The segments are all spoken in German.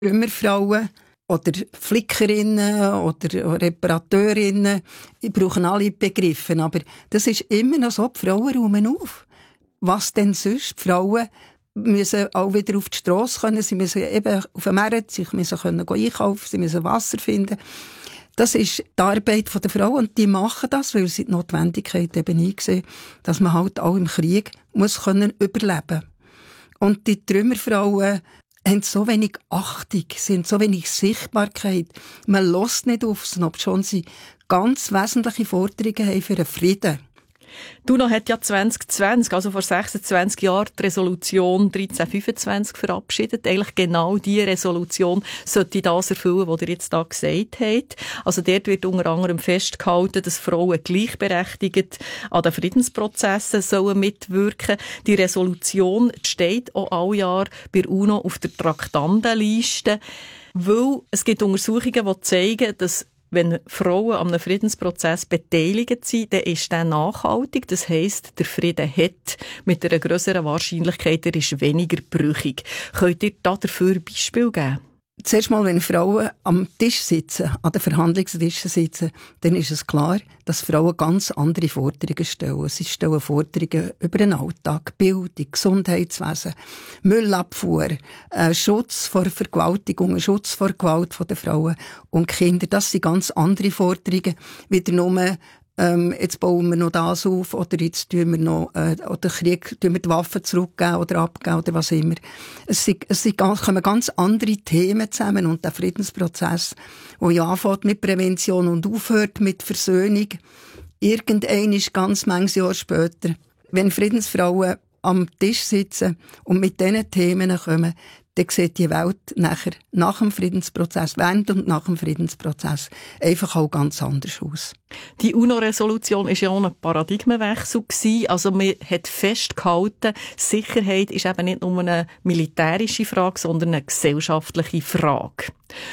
Trümmerfrauen oder Flickerinnen oder Reparateurinnen, ich brauche alle Begriffe, aber das ist immer noch so, die Frauen räumen auf. Was denn sonst? Die Frauen müssen auch wieder auf die Strasse können, sie müssen eben auf den Markt, sie müssen können einkaufen, sie müssen Wasser finden. Das ist die Arbeit der Frau und die machen das, weil sie die Notwendigkeit eben eingesehen, dass man halt auch im Krieg muss können überleben. Und die Trümmerfrauen haben so wenig Achtung, sie haben so wenig Sichtbarkeit. Man hört nicht auf sie, obschon sie ganz wesentliche Forderungen haben für den Frieden. Die UNO hat ja 2020, also vor 26 Jahren, die Resolution 1325 verabschiedet. Eigentlich genau diese Resolution sollte das erfüllen, was ihr jetzt da gesagt habt. Also dort wird unter anderem festgehalten, dass Frauen gleichberechtigt an den Friedensprozessen sollen mitwirken. Die Resolution steht auch alle Jahre bei der UNO auf der Traktandenliste, weil es gibt Untersuchungen, die zeigen, dass wenn Frauen an einem Friedensprozess beteiligt sind, dann ist der nachhaltig. Das heisst, der Frieden hat mit einer grösseren Wahrscheinlichkeit, er ist weniger brüchig. Könnt ihr dafür Beispiele geben? Zuerst mal, wenn Frauen am Tisch sitzen, an den Verhandlungstischen sitzen, dann ist es klar, dass Frauen ganz andere Forderungen stellen. Sie stellen Forderungen über den Alltag, Bildung, Gesundheitswesen, Müllabfuhr, Schutz vor Vergewaltigung, Schutz vor Gewalt der Frauen und Kinder. Das sind ganz andere Forderungen, wieder nur jetzt bauen wir noch das auf, oder jetzt tun wir noch, oder Krieg, tun wir die Waffen zurückgeben oder abgeben, oder was immer. Es kommen ganz andere Themen zusammen, und der Friedensprozess, der ja anfängt mit Prävention und aufhört mit Versöhnung, irgendein ist ganz manches Jahr später, wenn Friedensfrauen am Tisch sitzen und mit diesen Themen kommen, dann sieht die Welt nachher, nach dem Friedensprozess, während und nach dem Friedensprozess, einfach auch ganz anders aus. Die UNO-Resolution war ja auch ein Paradigmenwechsel gewesen. Also man hat festgehalten, Sicherheit ist eben nicht nur eine militärische Frage, sondern eine gesellschaftliche Frage.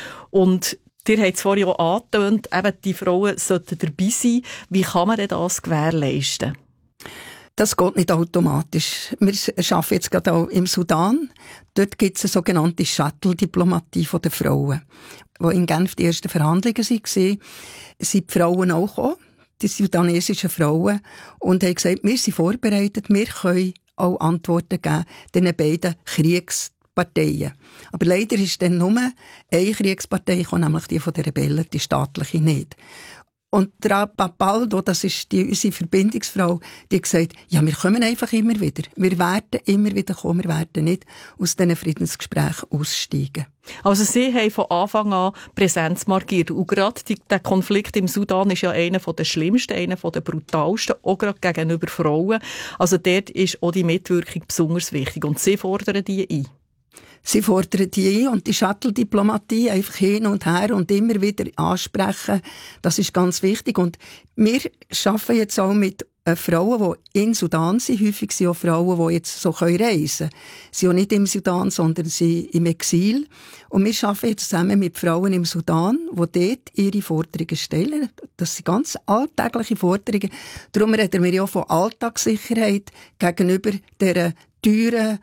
Und ihr habt es vorhin auch angetönt, eben die Frauen sollten dabei sein. Wie kann man denn das gewährleisten? Das geht nicht automatisch. Wir arbeiten jetzt gerade auch im Sudan. Dort gibt es eine sogenannte Shuttle-Diplomatie der Frauen, wo in Genf die ersten Verhandlungen waren. Sind die Frauen auch gekommen, die sudanesischen Frauen, und haben gesagt, wir sind vorbereitet, wir können auch Antworten geben diesen beiden Kriegsparteien. Aber leider ist dann nur eine Kriegspartei gekommen, nämlich die von den Rebellen, die staatliche nicht. Und der Papaldo, das ist unsere Verbindungsfrau, die hat gesagt, ja, wir kommen einfach immer wieder. Wir werden immer wieder kommen, wir werden nicht aus diesen Friedensgesprächen aussteigen. Also Sie haben von Anfang an Präsenz markiert. Und gerade der Konflikt im Sudan ist ja einer der schlimmsten, einer der brutalsten, auch gerade gegenüber Frauen. Also dort ist auch die Mitwirkung besonders wichtig. Und Sie fordern die ein. Sie fordern die ein, und die Shuttle-Diplomatie einfach hin und her und immer wieder ansprechen, das ist ganz wichtig. Und wir arbeiten jetzt auch mit Frauen, die in Sudan sind. Häufig sind auch Frauen, die jetzt so reisen können. Sie sind auch nicht im Sudan, sondern sie im Exil. Und wir arbeiten jetzt zusammen mit Frauen im Sudan, die dort ihre Forderungen stellen. Das sind ganz alltägliche Forderungen. Darum reden wir ja von Alltagssicherheit gegenüber der teuren,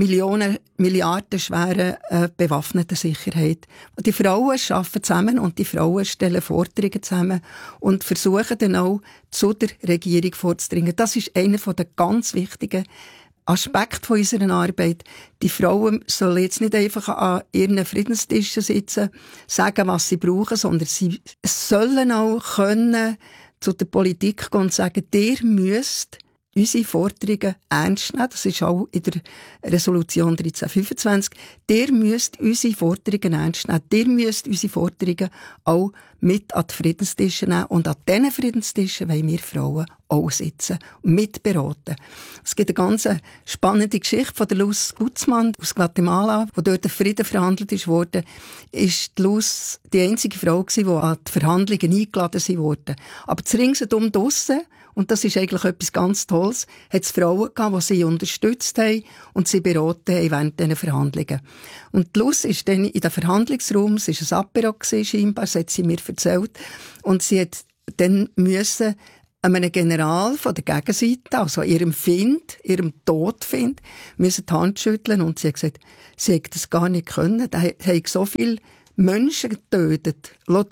milliardenschweren bewaffneten Sicherheit. Die Frauen arbeiten zusammen und die Frauen stellen Forderungen zusammen und versuchen dann auch zu der Regierung vorzudringen. Das ist einer der ganz wichtigen Aspekte unserer Arbeit. Die Frauen sollen jetzt nicht einfach an ihren Friedenstischen sitzen, sagen, was sie brauchen, sondern sie sollen auch können zu der Politik gehen und sagen, ihr müsst unsere Forderungen ernst nehmen. Das ist auch in der Resolution 1325. Ihr müsst unsere Forderungen ernst nehmen. Ihr müsst unsere Forderungen auch mit an die Friedenstische nehmen. Und an diesen Friedenstischen wollen wir Frauen auch sitzen und mitberaten. Es gibt eine ganz spannende Geschichte von der Luz Guzman aus Guatemala, wo dort der Frieden verhandelt wurde. Ist die Luz die einzige Frau gewesen, die an die Verhandlungen eingeladen wurde. Aber zu ringsherum draussen, und das ist eigentlich etwas ganz Tolles, hat es Frauen gehabt, die sie unterstützt haben und sie beraten haben während diesen Verhandlungen. Und die Luz ist dann in den Verhandlungsraum, es war ein Apéro scheinbar, das hat sie mir erzählt, und sie hat dann müssen einem General von der Gegenseite, also ihrem Todfind, müssen die Hand schütteln und sie hat gesagt, sie hätte das gar nicht können. Da hat so viele Menschen töten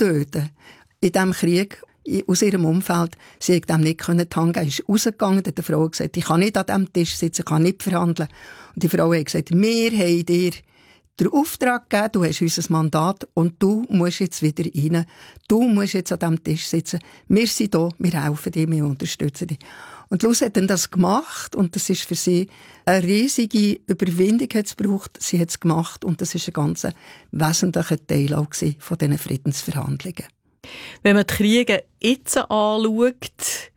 in diesem Krieg aus ihrem Umfeld. Sie hätte dem nicht können die Hand geben. Sie ist rausgegangen, hat der Frau gesagt, ich kann nicht an diesem Tisch sitzen, ich kann nicht verhandeln. Und die Frau hat gesagt, wir haben dir den Auftrag gegeben, du hast unser Mandat und du musst jetzt wieder rein. Du musst jetzt an diesem Tisch sitzen. Wir sind da, wir helfen dir, wir unterstützen dich. Und Luz hat dann das gemacht und das ist für sie eine riesige Überwindung hat's gebraucht. Sie hat es gemacht und das ist ein ganz wesentlicher Teil auch von diesen Friedensverhandlungen. Wenn man die Kriege jetzt anschaut,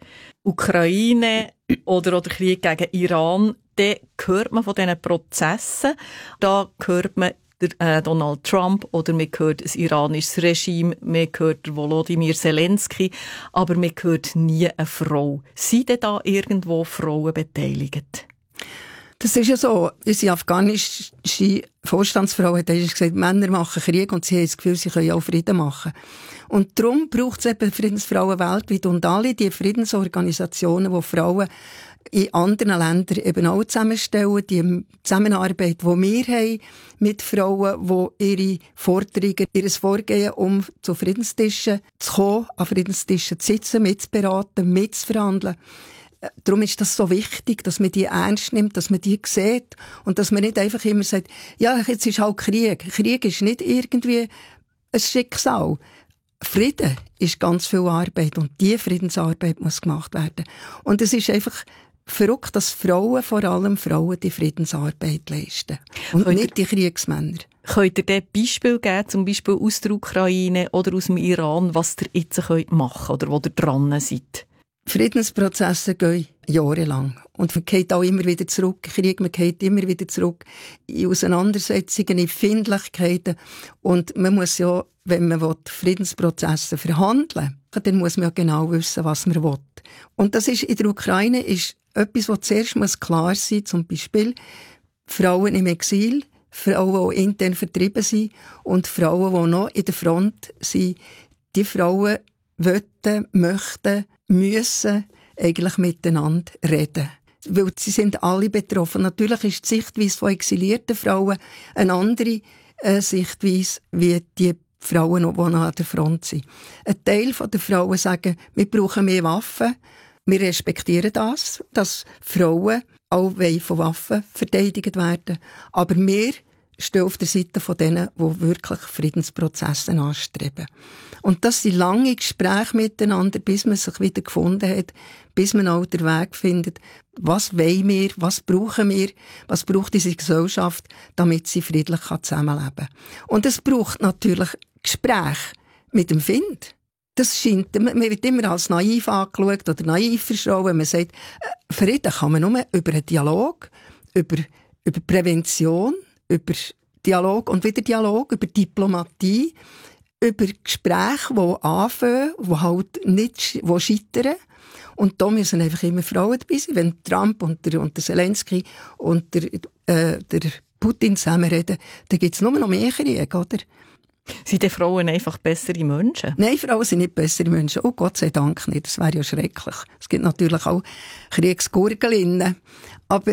Ukraine oder Krieg gegen Iran, dann hört man von diesen Prozessen. Da hört man Donald Trump oder man hört das iranische Regime, man hört Volodymyr Zelensky, aber man hört nie eine Frau. Sind denn da irgendwo Frauen beteiligt? Das ist ja so. Unsere afghanische Vorstandsfrau hat gesagt, Männer machen Krieg und sie haben das Gefühl, sie können auch Frieden machen. Und darum braucht es eben Friedensfrauen weltweit und alle die Friedensorganisationen, die Frauen in anderen Ländern eben auch zusammenstellen, die Zusammenarbeit, die wir haben mit Frauen, die ihre Forderungen, ihr Vorgehen, um zu Friedenstischen zu kommen, an Friedenstischen zu sitzen, mitzuberaten, mitzuverhandeln. Darum ist das so wichtig, dass man die ernst nimmt, dass man die sieht und dass man nicht einfach immer sagt, ja, jetzt ist halt Krieg. Krieg ist nicht irgendwie ein Schicksal. Frieden ist ganz viel Arbeit und diese Friedensarbeit muss gemacht werden. Und es ist einfach verrückt, dass Frauen, vor allem Frauen, die Friedensarbeit leisten. Und nicht die Kriegsmänner. Könnt ihr dir Beispiel geben, zum Beispiel aus der Ukraine oder aus dem Iran, was ihr jetzt machen könnt oder wo ihr dran seid? Friedensprozesse gehen jahrelang. Und man geht auch immer wieder zurück. Krieg, man geht immer wieder zurück in Auseinandersetzungen, in Findlichkeiten. Und man muss ja, wenn man Friedensprozesse verhandeln will, dann muss man ja genau wissen, was man will. Und das ist in der Ukraine ist etwas, was zuerst muss klar sein muss. Zum Beispiel Frauen im Exil, Frauen, die intern vertrieben sind und Frauen, die noch in der Front sind. Die Frauen möchten, müssen eigentlich miteinander reden. Weil sie sind alle betroffen. Natürlich ist die Sichtweise von exilierten Frauen eine andere Sichtweise wie die Frauen, die noch an der Front sind. Ein Teil der Frauen sagen, wir brauchen mehr Waffen. Wir respektieren das, dass Frauen auch von Waffen verteidigt werden. Aber wir stehen auf der Seite von denen, die wirklich Friedensprozesse anstreben. Und das sind lange Gespräche miteinander, bis man sich wieder gefunden hat, bis man auch den Weg findet, was wollen wir, was brauchen wir, was braucht diese Gesellschaft, damit sie friedlich zusammenleben kann. Und es braucht natürlich Gespräche mit dem Find. Das scheint, man wird immer als naiv angeschaut oder naiv verschrien, wenn man sagt, Frieden kann man nur über einen Dialog, über Prävention, über Dialog und wieder Dialog, über Diplomatie, über Gespräche, die anfangen, die halt nicht, die scheitern. Und da müssen einfach immer Frauen dabei sein. Wenn Trump und der Zelensky und der Putin zusammenreden, dann gibt es nur noch mehr Krieg, oder? Sind die Frauen einfach bessere Menschen? Nein, Frauen sind nicht bessere Menschen. Oh Gott sei Dank nicht. Das wäre ja schrecklich. Es gibt natürlich auch Kriegsgurgelinnen. Aber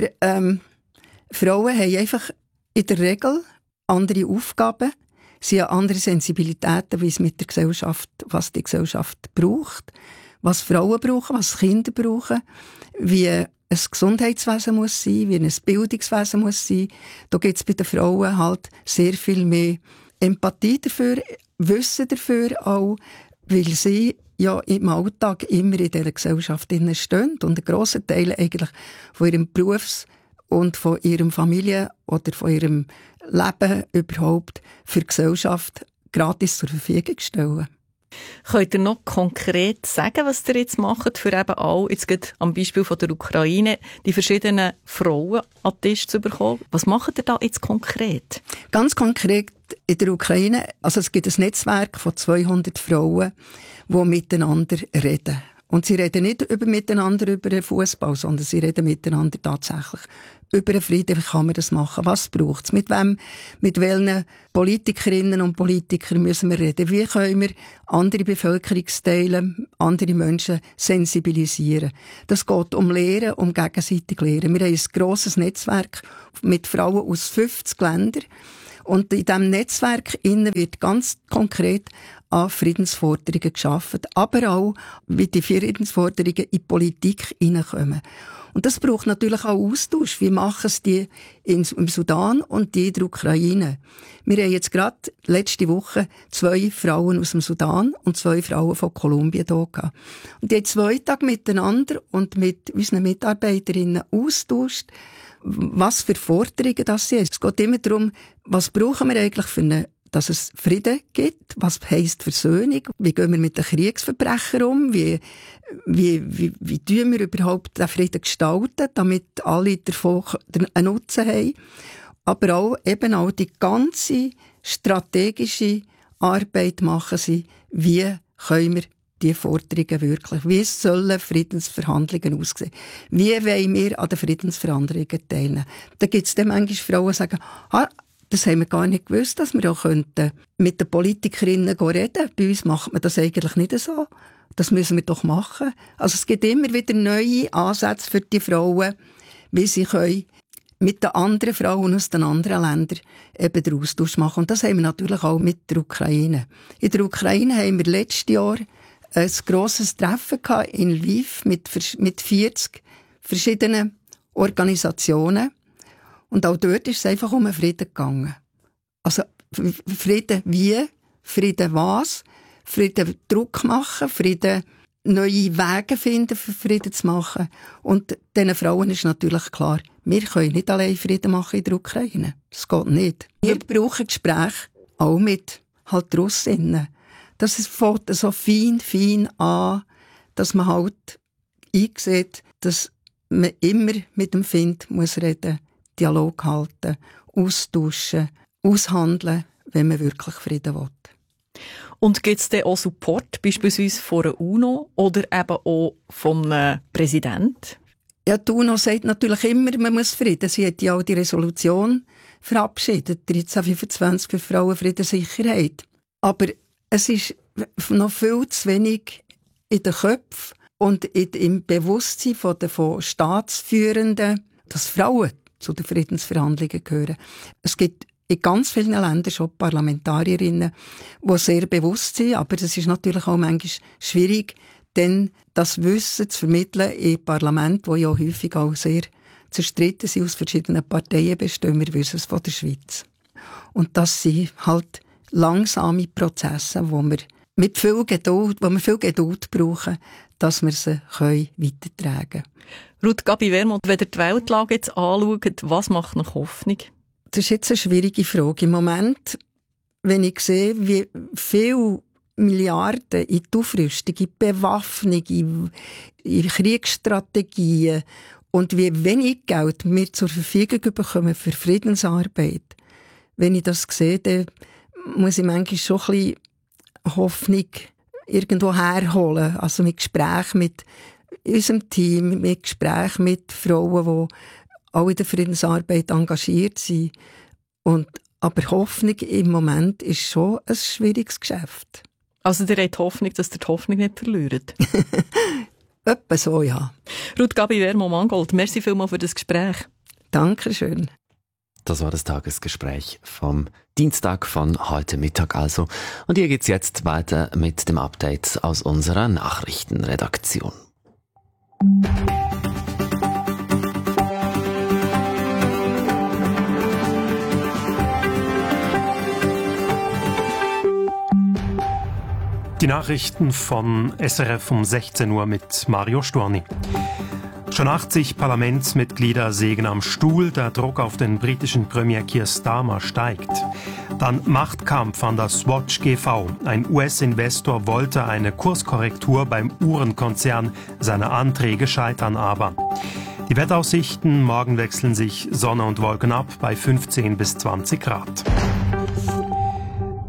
Frauen haben einfach in der Regel andere Aufgaben. Sie haben andere Sensibilitäten, wie es mit der Gesellschaft, was die Gesellschaft braucht, was Frauen brauchen, was Kinder brauchen, wie ein Gesundheitswesen muss sein, wie ein Bildungswesen muss sein. Da gibt es bei den Frauen halt sehr viel mehr Empathie dafür, Wissen dafür auch, weil sie ja im Alltag immer in dieser Gesellschaft stehen und einen grossen Teil eigentlich von ihrem Berufs- und von ihrem Familie- oder von ihrem Leben überhaupt für die Gesellschaft gratis zur Verfügung stellen. Könnt ihr noch konkret sagen, was ihr jetzt macht, für eben auch, jetzt geht am Beispiel von der Ukraine, die verschiedenen Frauen an den Tisch zu bekommen? Was macht ihr da jetzt konkret? Ganz konkret in der Ukraine, also es gibt ein Netzwerk von 200 Frauen, die miteinander reden. Und sie reden nicht miteinander über den Fußball, sondern sie reden miteinander tatsächlich über den Frieden. Wie kann man das machen? Was braucht es? Mit welchen Politikerinnen und Politikern müssen wir reden? Wie können wir andere Bevölkerungsteile, andere Menschen sensibilisieren? Das geht um Lehren, um gegenseitig Lehren. Wir haben ein grosses Netzwerk mit Frauen aus 50 Ländern. Und in diesem Netzwerk wird ganz konkret an Friedensforderungen geschaffen, aber auch, wie die Friedensforderungen in die Politik hineinkommen. Und das braucht natürlich auch Austausch. Wie machen es die im Sudan und die in der Ukraine? Wir haben jetzt gerade letzte Woche 2 Frauen aus dem Sudan und 2 Frauen von Kolumbien hier gehabt. Und die haben 2 Tage miteinander und mit unseren Mitarbeiterinnen austauscht, was für Forderungen das sind. Es geht immer darum, was brauchen wir eigentlich dass es Frieden gibt? Was heisst Versöhnung? Wie gehen wir mit den Kriegsverbrechern um? Wie tun wir überhaupt den Frieden gestalten, damit alle davon einen Nutzen haben? Aber auch die ganze strategische Arbeit machen sie. Wie können wir die Forderungen wirklich? Wie sollen Friedensverhandlungen aussehen? Wie wollen wir an den Friedensverhandlungen teilnehmen? Da gibt es dann manchmal Frauen, die sagen, das haben wir gar nicht gewusst, dass wir auch mit den Politikerinnen reden. Bei uns macht man das eigentlich nicht so. Das müssen wir doch machen. Also es gibt immer wieder neue Ansätze für die Frauen, wie sie können mit den anderen Frauen aus den anderen Ländern eben den Austausch machen. Und das haben wir natürlich auch mit der Ukraine. In der Ukraine haben wir letztes Jahr ein grosses Treffen gehabt in Lviv mit 40 verschiedenen Organisationen. Und auch dort ist es einfach um den Frieden gegangen. Also, Frieden wie? Frieden was? Frieden Druck machen? Frieden neue Wege finden, für Frieden zu machen? Und diesen Frauen ist natürlich klar, wir können nicht allein Frieden machen in der Ukraine. Das geht nicht. Wir brauchen Gespräche, auch mit Russinnen. Das fängt so fein an, dass man halt einsieht, dass man immer mit dem Feind muss reden, Dialog halten, austauschen, aushandeln, wenn man wirklich Frieden will. Und gibt es dann auch Support, beispielsweise von der UNO oder eben auch vom Präsidenten? Ja, die UNO sagt natürlich immer, man muss Frieden. Sie hat ja auch die Resolution verabschiedet, 1325 für Frauen, Frieden, Sicherheit. Aber es ist noch viel zu wenig in den Köpfen und im Bewusstsein von Staatsführenden, dass Frauen zu den Friedensverhandlungen gehören. Es gibt in ganz vielen Ländern schon Parlamentarierinnen, die sehr bewusst sind, aber es ist natürlich auch manchmal schwierig, denn das Wissen zu vermitteln in Parlamenten, die ja häufig auch sehr zerstritten sind, aus verschiedenen Parteien bestehen. Wir wissen es von der Schweiz. Und das sind halt langsame Prozesse, wo wir viel Geduld brauchen, dass wir sie weitertragen können. Ruth Gabi Wermuth, wenn ihr die Weltlage jetzt anschaut, was macht noch Hoffnung? Das ist jetzt eine schwierige Frage. Im Moment, wenn ich sehe, wie viele Milliarden in die Aufrüstung, in die Bewaffnung, in Kriegsstrategien und wie wenig Geld wir zur Verfügung bekommen für Friedensarbeit. Wenn ich das sehe, dann muss ich manchmal schon ein bisschen Hoffnung irgendwo herholen. Also mit Gesprächen mit unserem Team, mit Gesprächen mit Frauen, die auch in der Friedensarbeit engagiert sind. Aber Hoffnung im Moment ist schon ein schwieriges Geschäft. Also ihr habt Hoffnung, dass ihr die Hoffnung nicht verliert? Etwa so, ja. Ruth Gabi Wermuth-Mangold, merci vielmals für das Gespräch. Dankeschön. Das war das Tagesgespräch vom Dienstag von heute Mittag also. Und hier geht's jetzt weiter mit dem Update aus unserer Nachrichtenredaktion. Die Nachrichten von SRF um 16 Uhr mit Mario Storni. Schon 80 Parlamentsmitglieder sägen am Stuhl, der Druck auf den britischen Premier Keir Starmer steigt. Dann Machtkampf an der Swatch GV. Ein US-Investor wollte eine Kurskorrektur beim Uhrenkonzern. Seine Anträge scheitern aber. Die Wetteraussichten: morgen wechseln sich Sonne und Wolken ab bei 15 bis 20 Grad.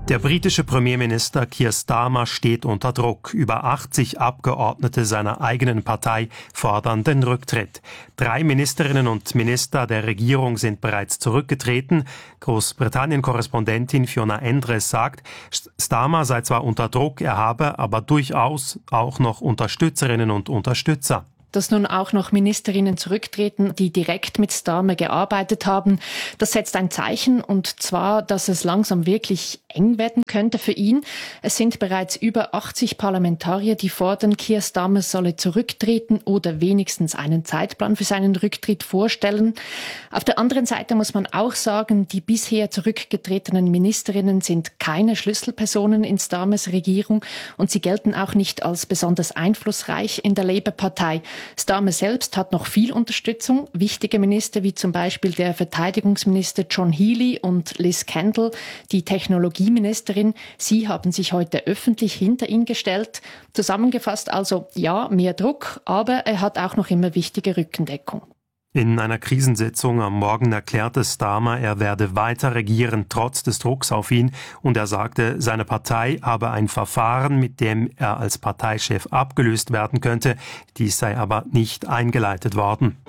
Der britische Premierminister Keir Starmer steht unter Druck. Über 80 Abgeordnete seiner eigenen Partei fordern den Rücktritt. 3 Ministerinnen und Minister der Regierung sind bereits zurückgetreten. Großbritannien-Korrespondentin Fiona Endres sagt, Starmer sei zwar unter Druck, er habe aber durchaus auch noch Unterstützerinnen und Unterstützer. Dass nun auch noch Ministerinnen zurücktreten, die direkt mit Starmer gearbeitet haben, das setzt ein Zeichen, und zwar, dass es langsam wirklich eng werden könnte für ihn. Es sind bereits über 80 Parlamentarier, die fordern, Keir Starmer solle zurücktreten oder wenigstens einen Zeitplan für seinen Rücktritt vorstellen. Auf der anderen Seite muss man auch sagen, die bisher zurückgetretenen Ministerinnen sind keine Schlüsselpersonen in Starmers Regierung und sie gelten auch nicht als besonders einflussreich in der Labour-Partei. Starmer selbst hat noch viel Unterstützung. Wichtige Minister wie zum Beispiel der Verteidigungsminister John Healey und Liz Kendall, die Technologieministerin, sie haben sich heute öffentlich hinter ihn gestellt. Zusammengefasst also, ja, mehr Druck, aber er hat auch noch immer wichtige Rückendeckung. In einer Krisensitzung am Morgen erklärte Starmer, er werde weiter regieren, trotz des Drucks auf ihn. Und er sagte, seine Partei habe ein Verfahren, mit dem er als Parteichef abgelöst werden könnte. Dies sei aber nicht eingeleitet worden.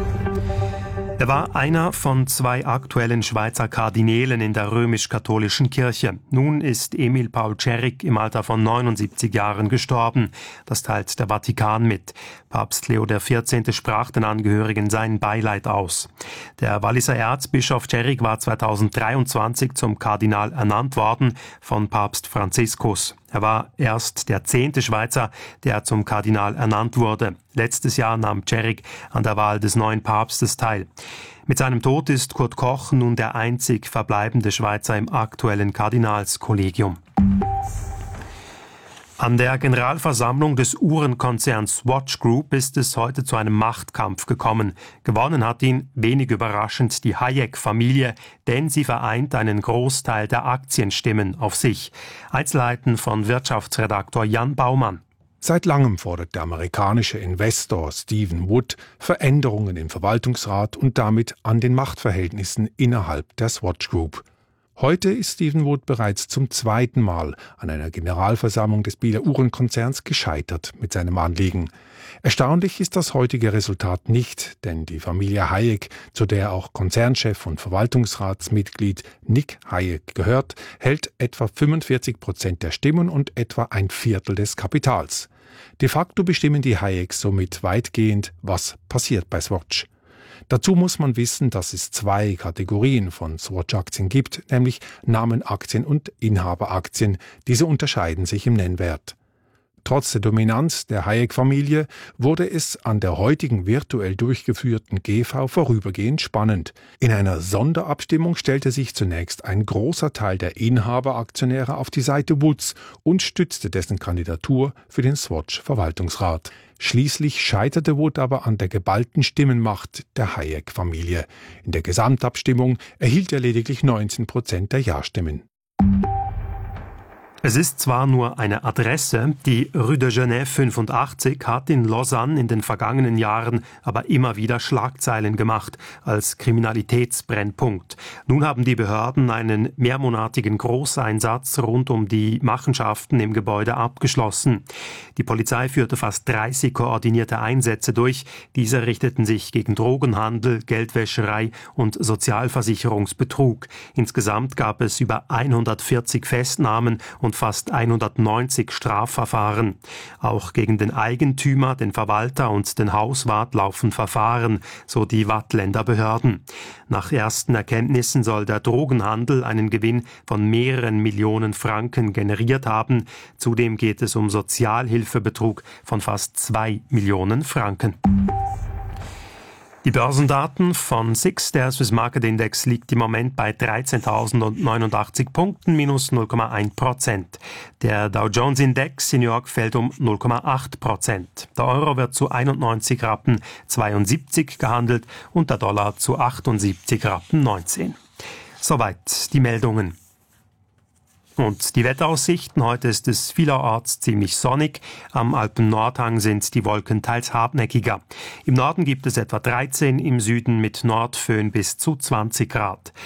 Er war einer von 2 aktuellen Schweizer Kardinälen in der römisch-katholischen Kirche. Nun ist Emil Paul Tschirrig im Alter von 79 Jahren gestorben. Das teilt der Vatikan mit. Papst Leo XIV. Sprach den Angehörigen sein Beileid aus. Der Walliser Erzbischof Tschirrig war 2023 zum Kardinal ernannt worden von Papst Franziskus. Er war erst der 10. Schweizer, der zum Kardinal ernannt wurde. Letztes Jahr nahm Tschirrig an der Wahl des neuen Papstes teil. Mit seinem Tod ist Kurt Koch nun der einzig verbleibende Schweizer im aktuellen Kardinalskollegium. An der Generalversammlung des Uhrenkonzerns Swatch Group ist es heute zu einem Machtkampf gekommen. Gewonnen hat ihn, wenig überraschend, die Hayek-Familie, denn sie vereint einen Großteil der Aktienstimmen auf sich. Einzelheiten von Wirtschaftsredaktor Jan Baumann. Seit langem fordert der amerikanische Investor Stephen Wood Veränderungen im Verwaltungsrat und damit an den Machtverhältnissen innerhalb der Swatch Group. Heute ist Stephen Wood bereits zum 2. Mal an einer Generalversammlung des Bieler Uhrenkonzerns gescheitert mit seinem Anliegen. Erstaunlich ist das heutige Resultat nicht, denn die Familie Hayek, zu der auch Konzernchef und Verwaltungsratsmitglied Nick Hayek gehört, hält etwa 45% der Stimmen und etwa 1/4 des Kapitals. De facto bestimmen die Hayeks somit weitgehend, was passiert bei Swatch. Dazu muss man wissen, dass es 2 Kategorien von Swatch-Aktien gibt, nämlich Namenaktien und Inhaberaktien. Diese unterscheiden sich im Nennwert. Trotz der Dominanz der Hayek-Familie wurde es an der heutigen virtuell durchgeführten GV vorübergehend spannend. In einer Sonderabstimmung stellte sich zunächst ein großer Teil der Inhaberaktionäre auf die Seite Woods und stützte dessen Kandidatur für den Swatch-Verwaltungsrat. Schließlich scheiterte Wood aber an der geballten Stimmenmacht der Hayek-Familie. In der Gesamtabstimmung erhielt er lediglich 19% der Ja-Stimmen. Es ist zwar nur eine Adresse, die Rue de Genève 85 hat in Lausanne in den vergangenen Jahren aber immer wieder Schlagzeilen gemacht als Kriminalitätsbrennpunkt. Nun haben die Behörden einen mehrmonatigen Großeinsatz rund um die Machenschaften im Gebäude abgeschlossen. Die Polizei führte fast 30 koordinierte Einsätze durch. Diese richteten sich gegen Drogenhandel, Geldwäscherei und Sozialversicherungsbetrug. Insgesamt gab es über 140 Festnahmen und fast 190 Strafverfahren. Auch gegen den Eigentümer, den Verwalter und den Hauswart laufen Verfahren, so die Waadtländer Behörden. Nach ersten Erkenntnissen soll der Drogenhandel einen Gewinn von mehreren Millionen Franken generiert haben. Zudem geht es um Sozialhilfebetrug von fast 2 Millionen Franken. Die Börsendaten von SIX, der Swiss Market Index, liegt im Moment bei 13.089 Punkten, minus 0,1%. Der Dow Jones Index in New York fällt um 0,8%. Der Euro wird zu 91 Rappen 72 gehandelt und der Dollar zu 78 Rappen 19. Soweit die Meldungen. Und die Wetteraussichten: Heute ist es vielerorts ziemlich sonnig. Am Alpen-Nordhang sind die Wolken teils hartnäckiger. Im Norden gibt es etwa 13, im Süden mit Nordföhn bis zu 20 Grad.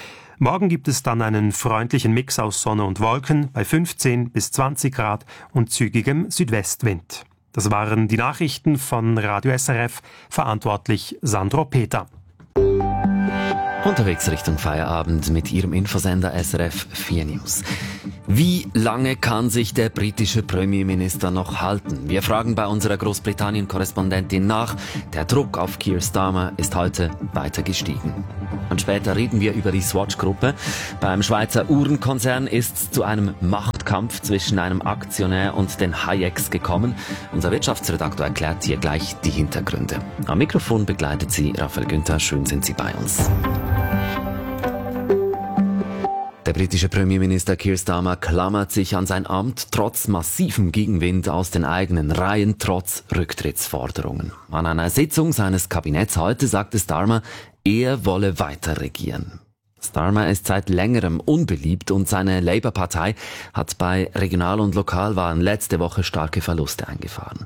Morgen gibt es dann einen freundlichen Mix aus Sonne und Wolken bei 15 bis 20 Grad und zügigem Südwestwind. Das waren die Nachrichten von Radio SRF, verantwortlich Sandro Peter. Unterwegs Richtung Feierabend mit Ihrem Infosender SRF 4 News. Wie lange kann sich der britische Premierminister noch halten? Wir fragen bei unserer Großbritannien-Korrespondentin nach. Der Druck auf Keir Starmer ist heute weiter gestiegen. Und später reden wir über die Swatch-Gruppe. Beim Schweizer Uhrenkonzern ist es zu einem Machtkampf zwischen einem Aktionär und den Hayeks gekommen. Unser Wirtschaftsredaktor erklärt hier gleich die Hintergründe. Am Mikrofon begleitet Sie Raphael Günther. Schön sind Sie bei uns. Der britische Premierminister Keir Starmer klammert sich an sein Amt trotz massivem Gegenwind aus den eigenen Reihen, trotz Rücktrittsforderungen. An einer Sitzung seines Kabinetts heute sagte Starmer, er wolle weiter regieren. Starmer ist seit längerem unbeliebt und seine Labour-Partei hat bei Regional- und Lokalwahlen letzte Woche starke Verluste eingefahren.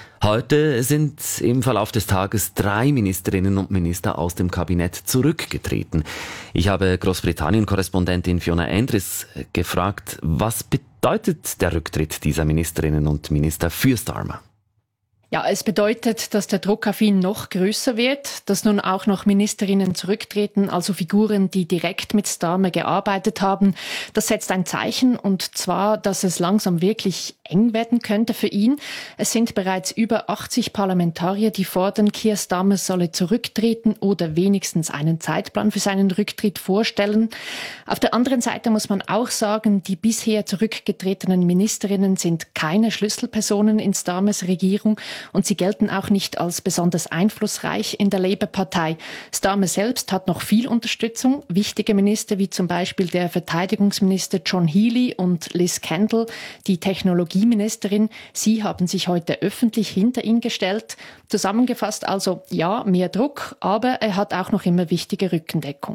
Heute sind im Verlauf des Tages 3 Ministerinnen und Minister aus dem Kabinett zurückgetreten. Ich habe Großbritannien-Korrespondentin Fiona Endres gefragt, was bedeutet der Rücktritt dieser Ministerinnen und Minister für Starmer? Ja, es bedeutet, dass der Druck auf ihn noch größer wird, dass nun auch noch Ministerinnen zurücktreten, also Figuren, die direkt mit Starmer gearbeitet haben. Das setzt ein Zeichen, und zwar, dass es langsam wirklich eng werden könnte für ihn. Es sind bereits über 80 Parlamentarier, die fordern, Keir Starmer solle zurücktreten oder wenigstens einen Zeitplan für seinen Rücktritt vorstellen. Auf der anderen Seite muss man auch sagen, die bisher zurückgetretenen Ministerinnen sind keine Schlüsselpersonen in Starmers Regierung. Und sie gelten auch nicht als besonders einflussreich in der Labour-Partei. Starmer selbst hat noch viel Unterstützung. Wichtige Minister wie zum Beispiel der Verteidigungsminister John Healey und Liz Kendall, die Technologieministerin, sie haben sich heute öffentlich hinter ihn gestellt. Zusammengefasst also, ja, mehr Druck, aber er hat auch noch immer wichtige Rückendeckung.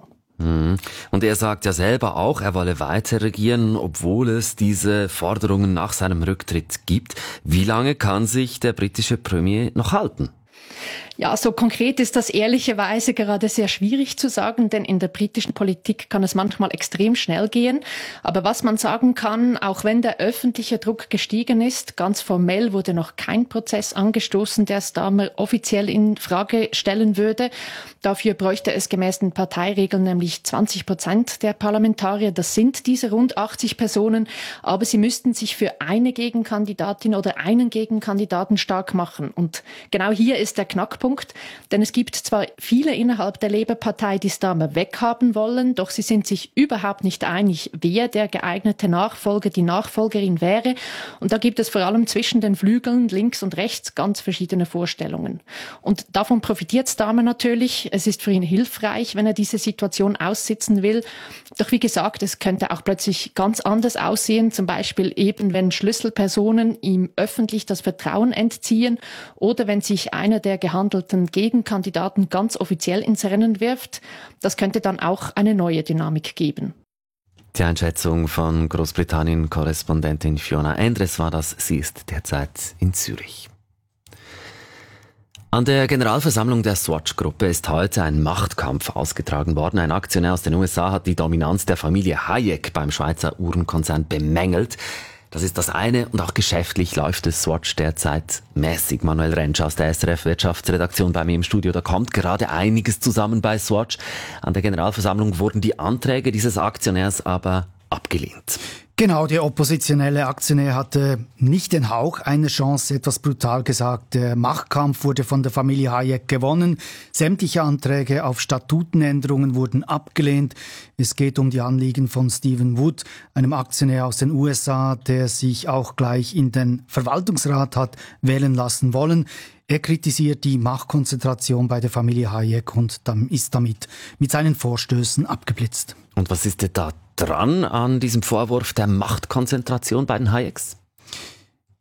Und er sagt ja selber auch, er wolle weiter regieren, obwohl es diese Forderungen nach seinem Rücktritt gibt. Wie lange kann sich der britische Premier noch halten? Ja, so konkret ist das ehrlicherweise gerade sehr schwierig zu sagen, denn in der britischen Politik kann es manchmal extrem schnell gehen. Aber was man sagen kann, auch wenn der öffentliche Druck gestiegen ist, ganz formell wurde noch kein Prozess angestoßen, der Starmer offiziell in Frage stellen würde. Dafür bräuchte es gemäß den Parteiregeln nämlich 20% der Parlamentarier. Das sind diese rund 80 Personen, aber sie müssten sich für eine Gegenkandidatin oder einen Gegenkandidaten stark machen. Und genau hier ist der Knackpunkt. Denn es gibt zwar viele innerhalb der Labour-Partei, die Starmer weghaben wollen, doch sie sind sich überhaupt nicht einig, wer der geeignete Nachfolger, die Nachfolgerin wäre. Und da gibt es vor allem zwischen den Flügeln links und rechts ganz verschiedene Vorstellungen. Und davon profitiert Starmer natürlich. Es ist für ihn hilfreich, wenn er diese Situation aussitzen will. Doch wie gesagt, es könnte auch plötzlich ganz anders aussehen, zum Beispiel eben, wenn Schlüsselpersonen ihm öffentlich das Vertrauen entziehen oder wenn sich einer der gehandelten Gegenkandidaten ganz offiziell ins Rennen wirft. Das könnte dann auch eine neue Dynamik geben. Die Einschätzung von Großbritannien-Korrespondentin Fiona Endres war das. Sie ist derzeit in Zürich. An der Generalversammlung der Swatch-Gruppe ist heute ein Machtkampf ausgetragen worden. Ein Aktionär aus den USA hat die Dominanz der Familie Hayek beim Schweizer Uhrenkonzern bemängelt. Das ist das eine, und auch geschäftlich läuft es Swatch derzeit mäßig. Manuel Rentsch aus der SRF-Wirtschaftsredaktion bei mir im Studio. Da kommt gerade einiges zusammen bei Swatch. An der Generalversammlung wurden die Anträge dieses Aktionärs aber abgelehnt. Genau, der oppositionelle Aktionär hatte nicht den Hauch einer Chance, etwas brutal gesagt. Der Machtkampf wurde von der Familie Hayek gewonnen. Sämtliche Anträge auf Statutenänderungen wurden abgelehnt. Es geht um die Anliegen von Stephen Wood, einem Aktionär aus den USA, der sich auch gleich in den Verwaltungsrat hat wählen lassen wollen. Er kritisiert die Machtkonzentration bei der Familie Hayek und ist damit mit seinen Vorstößen abgeblitzt. Und was ist denn da dran an diesem Vorwurf der Machtkonzentration bei den Hayeks?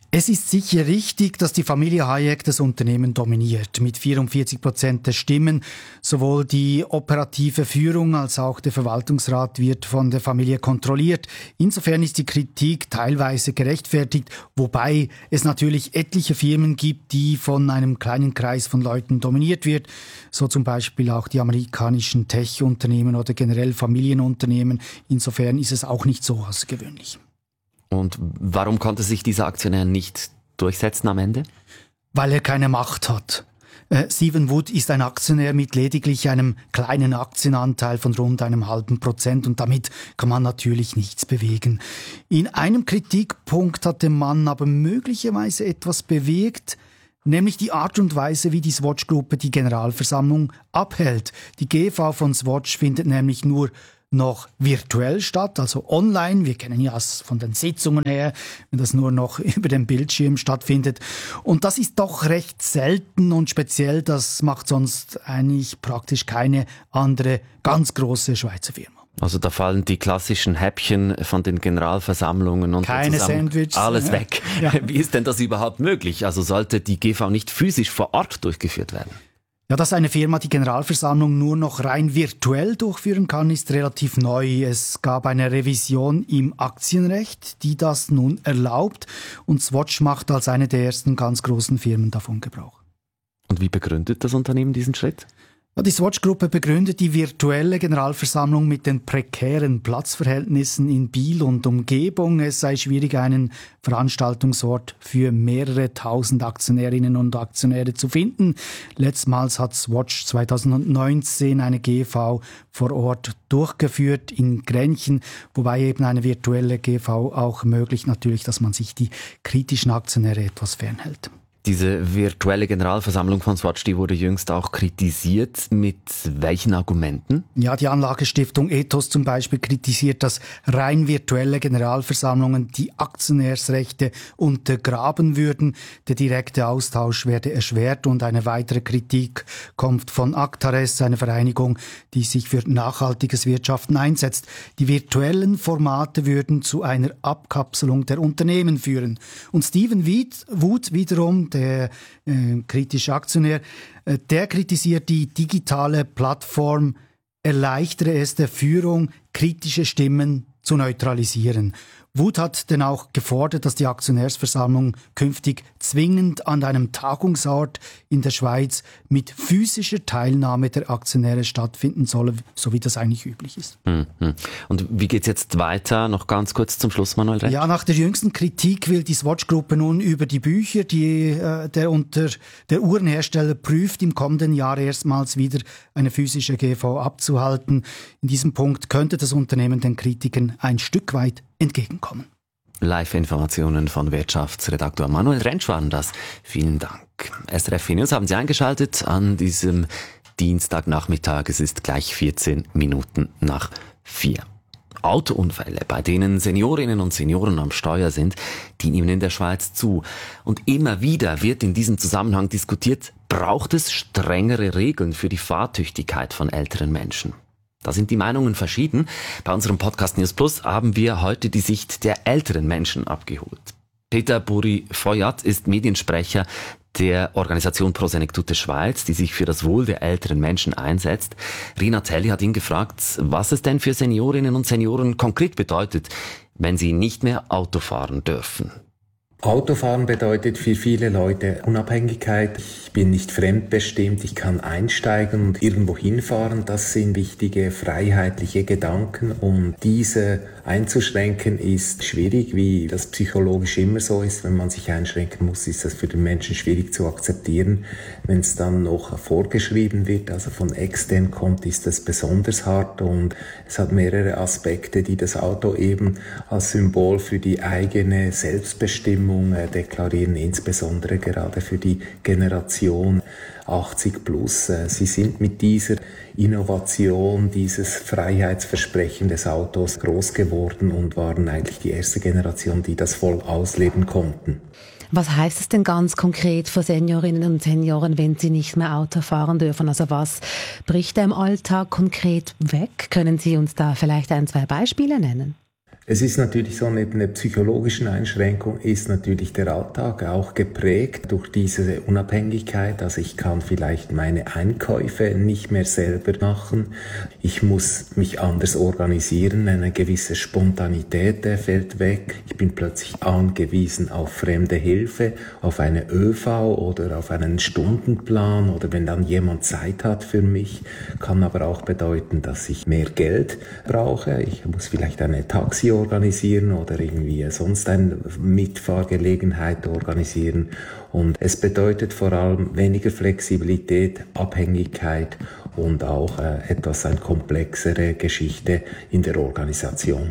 Es ist sicher richtig, dass die Familie Hayek das Unternehmen dominiert. Mit 44% der Stimmen. Sowohl die operative Führung als auch der Verwaltungsrat wird von der Familie kontrolliert. Insofern ist die Kritik teilweise gerechtfertigt, wobei es natürlich etliche Firmen gibt, die von einem kleinen Kreis von Leuten dominiert wird. So zum Beispiel auch die amerikanischen Tech-Unternehmen oder generell Familienunternehmen. Insofern ist es auch nicht so außergewöhnlich. Und warum konnte sich dieser Aktionär nicht durchsetzen am Ende? Weil er keine Macht hat. Stephen Wood ist ein Aktionär mit lediglich einem kleinen Aktienanteil von rund 0,5% und damit kann man natürlich nichts bewegen. In einem Kritikpunkt hat der Mann aber möglicherweise etwas bewegt, nämlich die Art und Weise, wie die Swatch-Gruppe die Generalversammlung abhält. Die GV von Swatch findet nämlich nur noch virtuell statt, also online. Wir kennen ja es von den Sitzungen her, wenn das nur noch über den Bildschirm stattfindet. Und das ist doch recht selten und speziell. Das macht sonst eigentlich praktisch keine andere ganz große Schweizer Firma. Also da fallen die klassischen Häppchen von den Generalversammlungen und keine Sandwiches, alles weg. Ja. Wie ist denn das überhaupt möglich? Also sollte die GV nicht physisch vor Ort durchgeführt werden? Ja, dass eine Firma die Generalversammlung nur noch rein virtuell durchführen kann, ist relativ neu. Es gab eine Revision im Aktienrecht, die das nun erlaubt. Und Swatch macht als eine der ersten ganz großen Firmen davon Gebrauch. Und wie begründet das Unternehmen diesen Schritt? Ja, die Swatch-Gruppe begründet die virtuelle Generalversammlung mit den prekären Platzverhältnissen in Biel und Umgebung. Es sei schwierig, einen Veranstaltungsort für mehrere tausend Aktionärinnen und Aktionäre zu finden. Letztmals hat Swatch 2019 eine GV vor Ort durchgeführt in Grenchen, wobei eben eine virtuelle GV auch ermöglicht natürlich, dass man sich die kritischen Aktionäre etwas fernhält. Diese virtuelle Generalversammlung von Swatch, die wurde jüngst auch kritisiert. Mit welchen Argumenten? Ja, die Anlagestiftung Ethos zum Beispiel kritisiert, dass rein virtuelle Generalversammlungen die Aktionärsrechte untergraben würden. Der direkte Austausch werde erschwert und eine weitere Kritik kommt von Actares, eine Vereinigung, die sich für nachhaltiges Wirtschaften einsetzt. Die virtuellen Formate würden zu einer Abkapselung der Unternehmen führen. Und Stephen Wood wiederum, der kritische Aktionär, der kritisiert die digitale Plattform, erleichtere es der Führung, kritische Stimmen zu neutralisieren. Wood hat denn auch gefordert, dass die Aktionärsversammlung künftig zwingend an einem Tagungsort in der Schweiz mit physischer Teilnahme der Aktionäre stattfinden solle, so wie das eigentlich üblich ist. Und wie geht's jetzt weiter? Noch ganz kurz zum Schluss, Manuel Rentsch. Ja, nach der jüngsten Kritik will die Swatch-Gruppe nun über die Bücher, die der Uhrenhersteller prüft, im kommenden Jahr erstmals wieder eine physische GV abzuhalten. In diesem Punkt könnte das Unternehmen den Kritikern ein Stück weit entgegenkommen. Live-Informationen von Wirtschaftsredaktor Manuel Rentsch waren das. Vielen Dank. SRF News haben Sie eingeschaltet an diesem Dienstagnachmittag. Es ist gleich 14 Minuten nach 4. Autounfälle, bei denen Seniorinnen und Senioren am Steuer sind, die nehmen in der Schweiz zu. Und immer wieder wird in diesem Zusammenhang diskutiert, braucht es strengere Regeln für die Fahrtüchtigkeit von älteren Menschen? Da sind die Meinungen verschieden. Bei unserem Podcast News Plus haben wir heute die Sicht der älteren Menschen abgeholt. Peter Buri-Feuert ist Mediensprecher der Organisation Pro Senektute Schweiz, die sich für das Wohl der älteren Menschen einsetzt. Rina Telli hat ihn gefragt, was es denn für Seniorinnen und Senioren konkret bedeutet, wenn sie nicht mehr Auto fahren dürfen. Autofahren bedeutet für viele Leute Unabhängigkeit. Ich bin nicht fremdbestimmt, ich kann einsteigen und irgendwo hinfahren. Das sind wichtige freiheitliche Gedanken. Und diese einzuschränken ist schwierig, wie das psychologisch immer so ist. Wenn man sich einschränken muss, ist das für den Menschen schwierig zu akzeptieren. Wenn es dann noch vorgeschrieben wird, also von extern kommt, ist das besonders hart. Und es hat mehrere Aspekte, die das Auto eben als Symbol für die eigene Selbstbestimmung deklarieren, insbesondere gerade für die Generation 80 plus. Sie sind mit dieser Innovation, dieses Freiheitsversprechen des Autos groß geworden und waren eigentlich die erste Generation, die das voll ausleben konnten. Was heißt es denn ganz konkret für Seniorinnen und Senioren, wenn sie nicht mehr Auto fahren dürfen? Also was bricht da im Alltag konkret weg? Können Sie uns da vielleicht 1, 2 Beispiele nennen? Es ist natürlich so, neben der psychologischen Einschränkung ist natürlich der Alltag auch geprägt durch diese Unabhängigkeit. Also ich kann vielleicht meine Einkäufe nicht mehr selber machen. Ich muss mich anders organisieren. Eine gewisse Spontanität fällt weg. Ich bin plötzlich angewiesen auf fremde Hilfe, auf eine ÖV oder auf einen Stundenplan oder wenn dann jemand Zeit hat für mich, kann aber auch bedeuten, dass ich mehr Geld brauche. Ich muss vielleicht eine Taxi organisieren oder irgendwie sonst eine Mitfahrgelegenheit organisieren. Und es bedeutet vor allem weniger Flexibilität, Abhängigkeit und auch etwas eine komplexere Geschichte in der Organisation.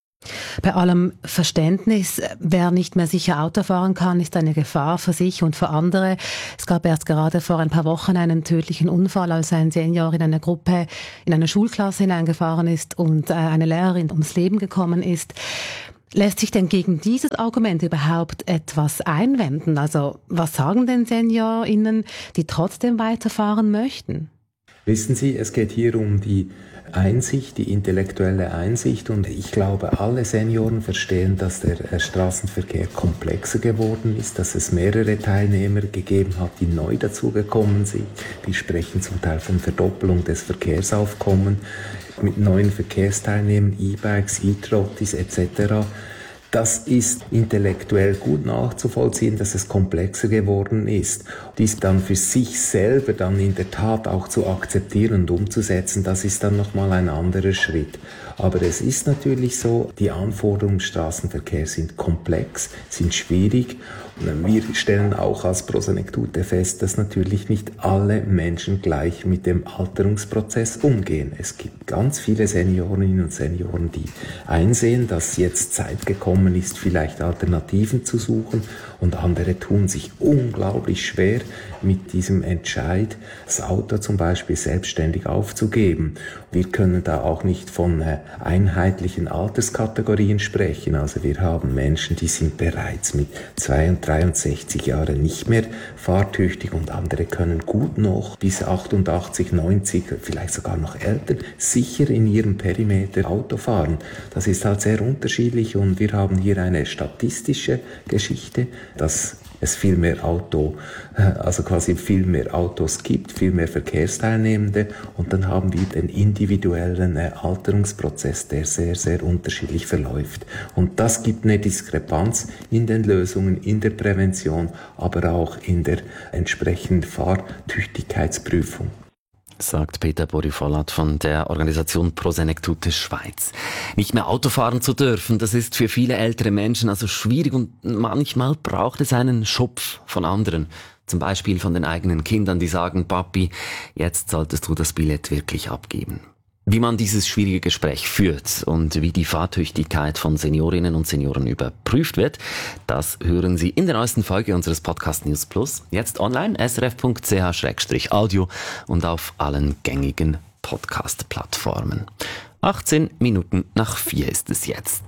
Bei allem Verständnis, wer nicht mehr sicher Auto fahren kann, ist eine Gefahr für sich und für andere. Es gab erst gerade vor ein paar Wochen einen tödlichen Unfall, als ein Senior in eine Gruppe, in eine Schulklasse hineingefahren ist und eine Lehrerin ums Leben gekommen ist. Lässt sich denn gegen dieses Argument überhaupt etwas einwenden? Also was sagen denn SeniorInnen, die trotzdem weiterfahren möchten? Wissen Sie, es geht hier um die Einsicht, die intellektuelle Einsicht und ich glaube, alle Senioren verstehen, dass der Straßenverkehr komplexer geworden ist, dass es mehrere Teilnehmer gegeben hat, die neu dazugekommen sind. Wir sprechen zum Teil von Verdoppelung des Verkehrsaufkommens mit neuen Verkehrsteilnehmern, E-Bikes, E-Trottis etc. Das ist intellektuell gut nachzuvollziehen, dass es komplexer geworden ist. Dies dann für sich selber dann in der Tat auch zu akzeptieren und umzusetzen, das ist dann nochmal ein anderer Schritt. Aber es ist natürlich so, die Anforderungen im Straßenverkehr sind komplex, sind schwierig. Wir stellen auch als Prosenektute fest, dass natürlich nicht alle Menschen gleich mit dem Alterungsprozess umgehen. Es gibt ganz viele Seniorinnen und Senioren, die einsehen, dass jetzt Zeit gekommen ist, vielleicht Alternativen zu suchen und andere tun sich unglaublich schwer mit diesem Entscheid, das Auto zum Beispiel selbstständig aufzugeben. Wir können da auch nicht von einheitlichen Alterskategorien sprechen. Also wir haben Menschen, die sind bereits mit 63 Jahren nicht mehr fahrtüchtig und andere können gut noch bis 88, 90, vielleicht sogar noch älter, sicher in ihrem Perimeter Auto fahren. Das ist halt sehr unterschiedlich und wir haben hier eine statistische Geschichte, dass es viel mehr viel mehr Autos gibt, viel mehr Verkehrsteilnehmende und dann haben wir den individuellen Alterungsprozess, der sehr, sehr unterschiedlich verläuft. Und das gibt eine Diskrepanz in den Lösungen, in der Prävention, aber auch in der entsprechenden Fahrtüchtigkeitsprüfung. Sagt Peter Borifolat von der Organisation Prosenektute Schweiz. Nicht mehr Auto fahren zu dürfen, das ist für viele ältere Menschen also schwierig und manchmal braucht es einen Schubs von anderen. Zum Beispiel von den eigenen Kindern, die sagen, Papi, jetzt solltest du das Billett wirklich abgeben. Wie man dieses schwierige Gespräch führt und wie die Fahrtüchtigkeit von Seniorinnen und Senioren überprüft wird, das hören Sie in der neuesten Folge unseres Podcast News Plus. Jetzt online, srf.ch/audio und auf allen gängigen Podcast-Plattformen. 18 Minuten nach 4 ist es jetzt.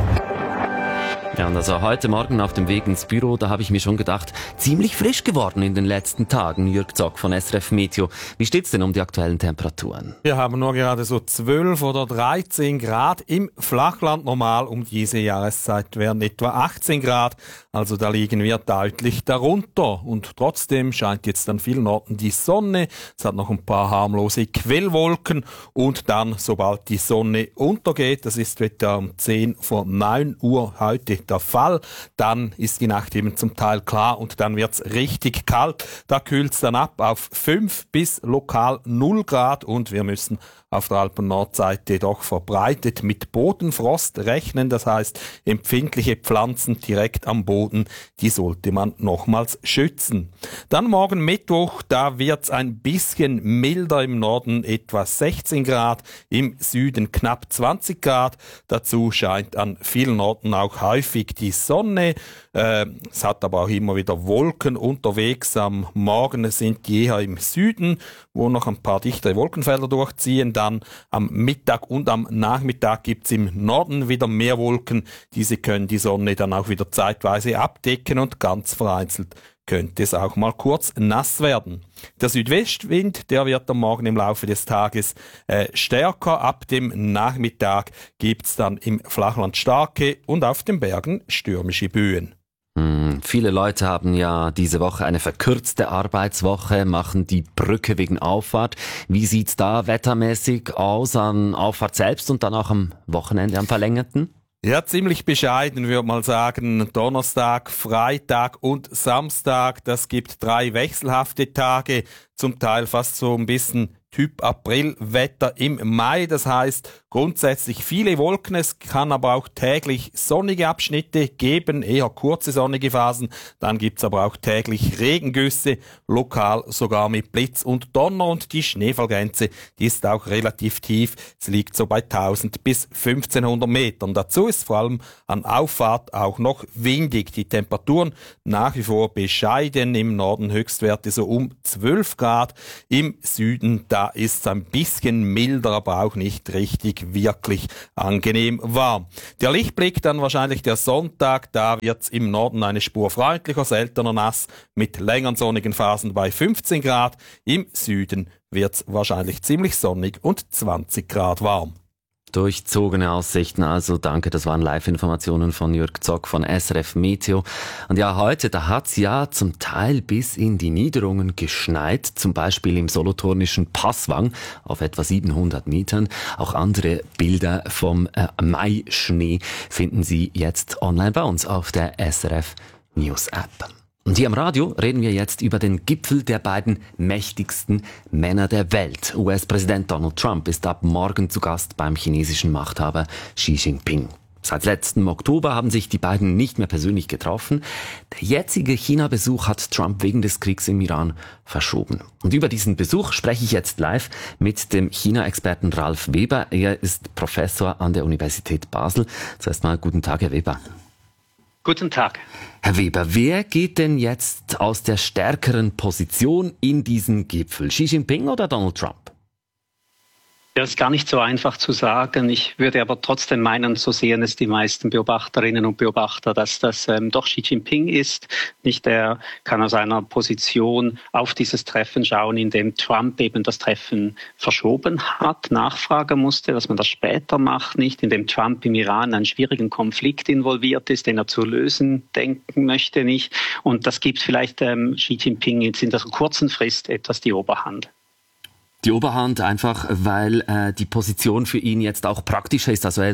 Ja, und also heute Morgen auf dem Weg ins Büro, da habe ich mir schon gedacht, ziemlich frisch geworden in den letzten Tagen. Jörg Zock von SRF Meteo. Wie steht's denn um die aktuellen Temperaturen? Wir haben nur gerade so 12 oder 13 Grad im Flachland. Normal um diese Jahreszeit wären etwa 18 Grad. Also da liegen wir deutlich darunter. Und trotzdem scheint jetzt an vielen Orten die Sonne. Es hat noch ein paar harmlose Quellwolken. Und dann, sobald die Sonne untergeht, das ist etwa um 10 vor 9 Uhr heute der Fall, dann ist die Nacht eben zum Teil klar und dann wird's richtig kalt. Da kühlt's dann ab auf 5 bis lokal 0 Grad und wir müssen auf der Alpen-Nordseite doch verbreitet mit Bodenfrost rechnen. Das heißt, empfindliche Pflanzen direkt am Boden, die sollte man nochmals schützen. Dann morgen Mittwoch, da wird's ein bisschen milder, im Norden etwa 16 Grad, im Süden knapp 20 Grad. Dazu scheint an vielen Orten auch häufig die Sonne. Es hat aber auch immer wieder Wolken unterwegs. Am Morgen sind die eher im Süden, wo noch ein paar dichtere Wolkenfelder durchziehen. Dann am Mittag und am Nachmittag gibt's im Norden wieder mehr Wolken. Diese können die Sonne dann auch wieder zeitweise abdecken und ganz vereinzelt könnte es auch mal kurz nass werden. Der Südwestwind, der wird am Morgen im Laufe des Tages stärker. Ab dem Nachmittag gibt's dann im Flachland starke und auf den Bergen stürmische Böen. Viele Leute haben ja diese Woche eine verkürzte Arbeitswoche, machen die Brücke wegen Auffahrt. Wie sieht's da wettermäßig aus an Auffahrt selbst und dann auch am Wochenende, am verlängerten? Ja, ziemlich bescheiden, würde man sagen. Donnerstag, Freitag und Samstag, das gibt 3 wechselhafte Tage, zum Teil fast so ein bisschen Typ Aprilwetter im Mai. Das heißt grundsätzlich viele Wolken. Es kann aber auch täglich sonnige Abschnitte geben, eher kurze sonnige Phasen. Dann gibt's aber auch täglich Regengüsse, lokal sogar mit Blitz und Donner. Und die Schneefallgrenze, die ist auch relativ tief. Sie liegt so bei 1000 bis 1500 Metern. Dazu ist vor allem an Auffahrt auch noch windig. Die Temperaturen nach wie vor bescheiden. Im Norden Höchstwerte so um 12 Grad. Im Süden da ist es ein bisschen milder, aber auch nicht richtig wirklich angenehm warm. Der Lichtblick dann wahrscheinlich der Sonntag, da wird's im Norden eine Spur freundlicher, seltener nass, mit längeren sonnigen Phasen bei 15 Grad. Im Süden wird's wahrscheinlich ziemlich sonnig und 20 Grad warm. Durchzogene Aussichten, also danke, das waren Live-Informationen von Jörg Zock von SRF Meteo. Und ja, heute, da hat's ja zum Teil bis in die Niederungen geschneit, zum Beispiel im solothurnischen Passwang auf etwa 700 Metern. Auch andere Bilder vom Mai-Schnee finden Sie jetzt online bei uns auf der SRF News App. Und hier am Radio reden wir jetzt über den Gipfel der beiden mächtigsten Männer der Welt. US-Präsident Donald Trump ist ab morgen zu Gast beim chinesischen Machthaber Xi Jinping. Seit letztem Oktober haben sich die beiden nicht mehr persönlich getroffen. Der jetzige China-Besuch hat Trump wegen des Kriegs im Iran verschoben. Und über diesen Besuch spreche ich jetzt live mit dem China-Experten Ralf Weber. Er ist Professor an der Universität Basel. Zuerst mal guten Tag, Herr Weber. Guten Tag. Herr Weber, wer geht denn jetzt aus der stärkeren Position in diesen Gipfel? Xi Jinping oder Donald Trump? Das ist gar nicht so einfach zu sagen. Ich würde aber trotzdem meinen, so sehen es die meisten Beobachterinnen und Beobachter, dass das doch Xi Jinping ist. Nicht, er kann aus einer Position auf dieses Treffen schauen, in dem Trump eben das Treffen verschoben hat, nachfragen musste, dass man das später macht, nicht, in dem Trump im Iran einen schwierigen Konflikt involviert ist, den er zu lösen denken möchte, nicht. Und das gibt vielleicht Xi Jinping jetzt in der kurzen Frist etwas die Oberhand. Die Oberhand einfach, weil die Position für ihn jetzt auch praktischer ist. Also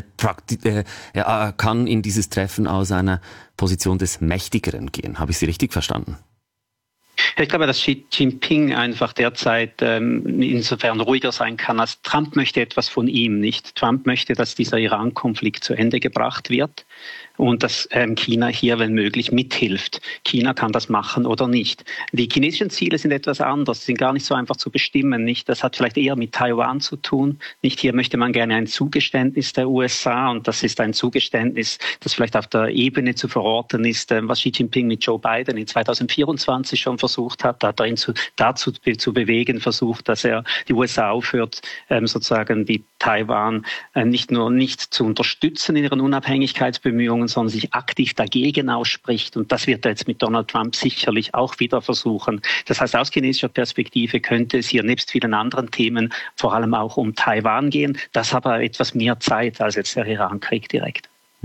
er kann in dieses Treffen aus einer Position des Mächtigeren gehen. Habe ich Sie richtig verstanden? Ich glaube, dass Xi Jinping einfach derzeit insofern ruhiger sein kann, als Trump möchte etwas von ihm nicht. Trump möchte, dass dieser Iran-Konflikt zu Ende gebracht wird und dass China hier, wenn möglich, mithilft. China kann das machen oder nicht. Die chinesischen Ziele sind etwas anders, sind gar nicht so einfach zu bestimmen. Nicht? Das hat vielleicht eher mit Taiwan zu tun. Nicht hier möchte man gerne ein Zugeständnis der USA und das ist ein Zugeständnis, das vielleicht auf der Ebene zu verorten ist, was Xi Jinping mit Joe Biden in 2024 schon versucht hat. Da hat er ihn dazu zu bewegen versucht, dass er die USA aufhört, sozusagen die Taiwan nicht nur nicht zu unterstützen in ihren Unabhängigkeitsbemühungen, sondern sich aktiv dagegen ausspricht. Und das wird er jetzt mit Donald Trump sicherlich auch wieder versuchen. Das heißt, aus chinesischer Perspektive könnte es hier nebst vielen anderen Themen vor allem auch um Taiwan gehen. Das hat aber etwas mehr Zeit als jetzt der Iran-Krieg direkt.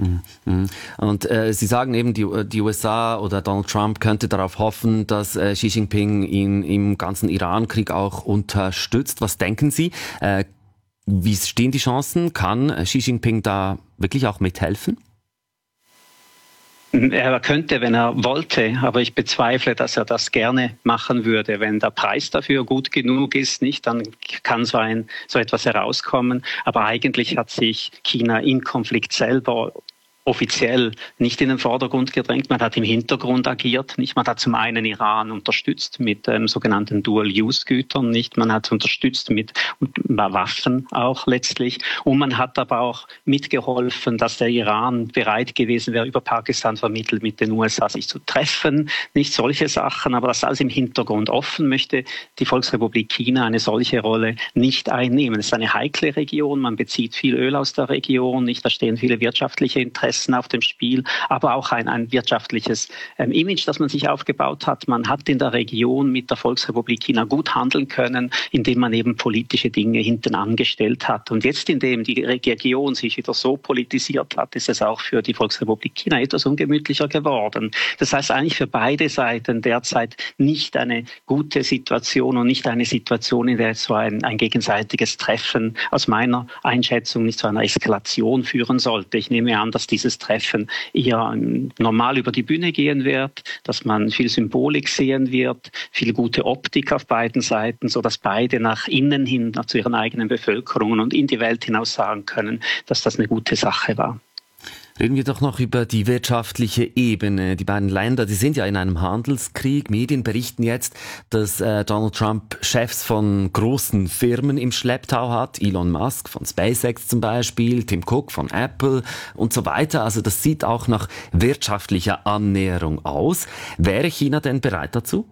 Und Sie sagen eben, die USA oder Donald Trump könnte darauf hoffen, dass Xi Jinping ihn im ganzen Iran-Krieg auch unterstützt. Was denken Sie? Wie stehen die Chancen? Kann Xi Jinping da wirklich auch mithelfen? Er könnte, wenn er wollte, aber ich bezweifle, dass er das gerne machen würde. Wenn der Preis dafür gut genug ist, nicht, dann kann so etwas herauskommen. Aber eigentlich hat sich China im Konflikt selber offiziell nicht in den Vordergrund gedrängt. Man hat im Hintergrund agiert. Nicht? Man hat zum einen Iran unterstützt mit sogenannten Dual-Use-Gütern. Nicht? Man hat unterstützt mit Waffen auch letztlich. Und man hat aber auch mitgeholfen, dass der Iran bereit gewesen wäre, über Pakistan vermittelt mit den USA sich zu treffen. Nicht solche Sachen, aber das alles im Hintergrund offen möchte die Volksrepublik China eine solche Rolle nicht einnehmen. Es ist eine heikle Region. Man bezieht viel Öl aus der Region. Nicht? Da stehen viele wirtschaftliche Interessen Interessen auf dem Spiel, aber auch ein wirtschaftliches Image, das man sich aufgebaut hat. Man hat in der Region mit der Volksrepublik China gut handeln können, indem man eben politische Dinge hinten angestellt hat. Und jetzt, indem die Region sich wieder so politisiert hat, ist es auch für die Volksrepublik China etwas ungemütlicher geworden. Das heißt eigentlich für beide Seiten derzeit nicht eine gute Situation und nicht eine Situation, in der so ein gegenseitiges Treffen aus meiner Einschätzung nicht zu einer Eskalation führen sollte. Ich nehme an, dass dieses Treffen eher normal über die Bühne gehen wird, dass man viel Symbolik sehen wird, viel gute Optik auf beiden Seiten, sodass beide nach innen hin, zu ihren eigenen Bevölkerungen und in die Welt hinaus sagen können, dass das eine gute Sache war. Reden wir doch noch über die wirtschaftliche Ebene. Die beiden Länder, die sind ja in einem Handelskrieg. Medien berichten jetzt, dass Donald Trump Chefs von großen Firmen im Schlepptau hat. Elon Musk von SpaceX zum Beispiel, Tim Cook von Apple und so weiter. Also das sieht auch nach wirtschaftlicher Annäherung aus. Wäre China denn bereit dazu?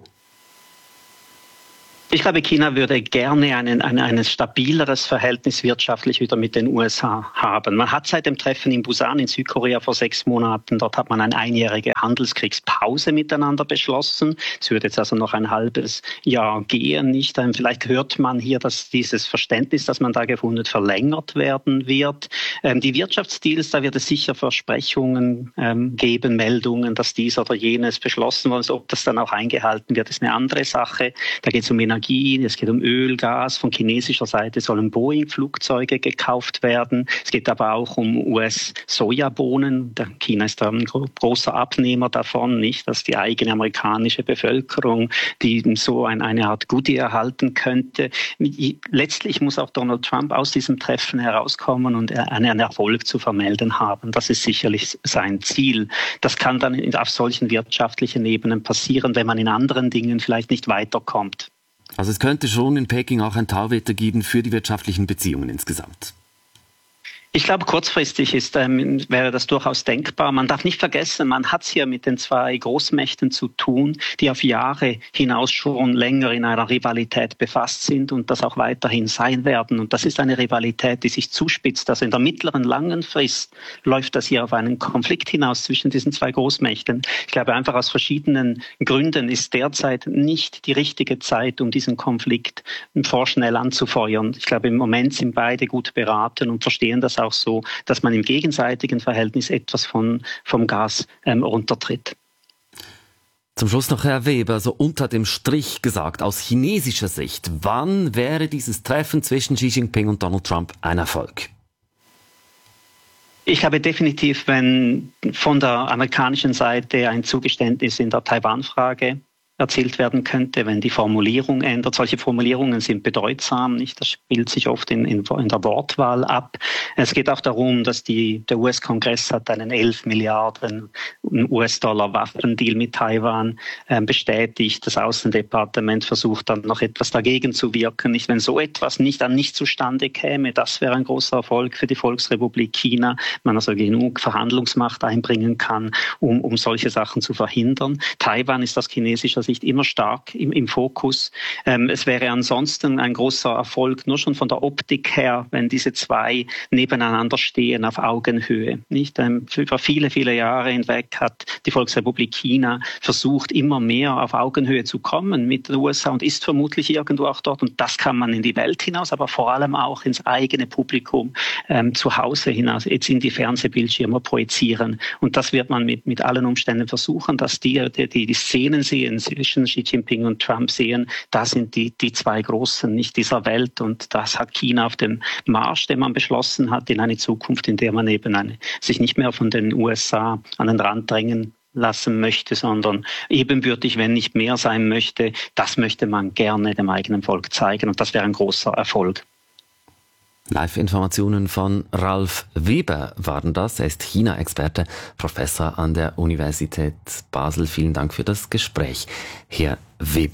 Ich glaube, China würde gerne ein stabileres Verhältnis wirtschaftlich wieder mit den USA haben. Man hat seit dem Treffen in Busan in Südkorea vor 6 Monaten, dort hat man eine einjährige Handelskriegspause miteinander beschlossen. Es würde jetzt also noch ein halbes Jahr gehen. Nicht? Vielleicht hört man hier, dass dieses Verständnis, das man da gefunden hat, verlängert werden wird. Die Wirtschaftsdeals, da wird es sicher Versprechungen geben, Meldungen, dass dies oder jenes beschlossen wurde. Ob das dann auch eingehalten wird, ist eine andere Sache. Da geht es um Energie, es geht um Öl, Gas. Von chinesischer Seite sollen Boeing-Flugzeuge gekauft werden. Es geht aber auch um US-Sojabohnen. China ist da ein großer Abnehmer davon, nicht, dass die eigene amerikanische Bevölkerung, die so eine Art Goodie erhalten könnte. Letztlich muss auch Donald Trump aus diesem Treffen herauskommen und einen Erfolg zu vermelden haben. Das ist sicherlich sein Ziel. Das kann dann auf solchen wirtschaftlichen Ebenen passieren, wenn man in anderen Dingen vielleicht nicht weiterkommt. Also es könnte schon in Peking auch ein Tauwetter geben für die wirtschaftlichen Beziehungen insgesamt. Ich glaube, kurzfristig wäre das durchaus denkbar. Man darf nicht vergessen, man hat es hier mit den 2 Großmächten zu tun, die auf Jahre hinaus schon länger in einer Rivalität befasst sind und das auch weiterhin sein werden. Und das ist eine Rivalität, die sich zuspitzt. Also in der mittleren, langen Frist läuft das hier auf einen Konflikt hinaus zwischen diesen 2 Großmächten. Ich glaube, einfach aus verschiedenen Gründen ist derzeit nicht die richtige Zeit, um diesen Konflikt vorschnell anzufeuern. Ich glaube, im Moment sind beide gut beraten und verstehen das auch so, dass man im gegenseitigen Verhältnis etwas vom Gas runtertritt. Zum Schluss noch Herr Weber, so unter dem Strich gesagt, aus chinesischer Sicht, wann wäre dieses Treffen zwischen Xi Jinping und Donald Trump ein Erfolg? Ich glaube definitiv, wenn von der amerikanischen Seite ein Zugeständnis in der Taiwan-Frage erzielt werden könnte, wenn die Formulierung ändert. Solche Formulierungen sind bedeutsam, nicht? Das spielt sich oft in der Wortwahl ab. Es geht auch darum, dass der US-Kongress hat einen 11 Milliarden US-Dollar Waffendeal mit Taiwan bestätigt. Das Außendepartement versucht dann noch etwas dagegen zu wirken. Nicht? Wenn so etwas nicht zustande käme, das wäre ein großer Erfolg für die Volksrepublik China. Man also genug Verhandlungsmacht einbringen kann, um solche Sachen zu verhindern. Taiwan ist aus chinesischer Sicht immer stark im Fokus. Es wäre ansonsten ein großer Erfolg, nur schon von der Optik her, wenn diese 2 nebeneinander stehen auf Augenhöhe. Nicht? Über viele, viele Jahre hinweg hat die Volksrepublik China versucht, immer mehr auf Augenhöhe zu kommen mit den USA und ist vermutlich irgendwo auch dort. Und das kann man in die Welt hinaus, aber vor allem auch ins eigene Publikum zu Hause hinaus, jetzt in die Fernsehbildschirme projizieren. Und das wird man mit allen Umständen versuchen, dass die Szenen sehen, zwischen Xi Jinping und Trump sehen, da sind die 2 Großen nicht dieser Welt und das hat China auf dem Marsch, den man beschlossen hat, in eine Zukunft, in der man eben sich nicht mehr von den USA an den Rand drängen lassen möchte, sondern ebenbürtig, wenn nicht mehr sein möchte, das möchte man gerne dem eigenen Volk zeigen und das wäre ein großer Erfolg. Live-Informationen von Ralf Weber waren das. Er ist China-Experte, Professor an der Universität Basel. Vielen Dank für das Gespräch, Herr Weber.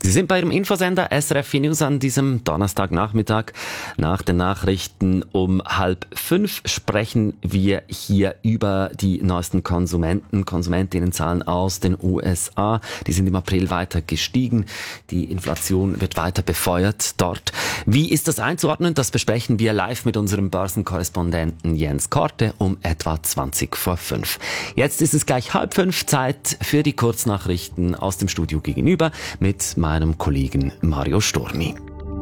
Sie sind bei Ihrem Infosender SRF 4 News an diesem Donnerstagnachmittag. Nach den Nachrichten um 4:30 sprechen wir hier über die neuesten Konsumentinnenzahlen aus den USA. Die sind im April weiter gestiegen. Die Inflation wird weiter befeuert dort. Wie ist das einzuordnen? Das besprechen wir live mit unserem Börsenkorrespondenten Jens Korte um etwa 5:20. Jetzt ist es gleich 4:30, Zeit für die Kurznachrichten aus dem Studio gegenüber mit meinem Kollegen Mario Storni.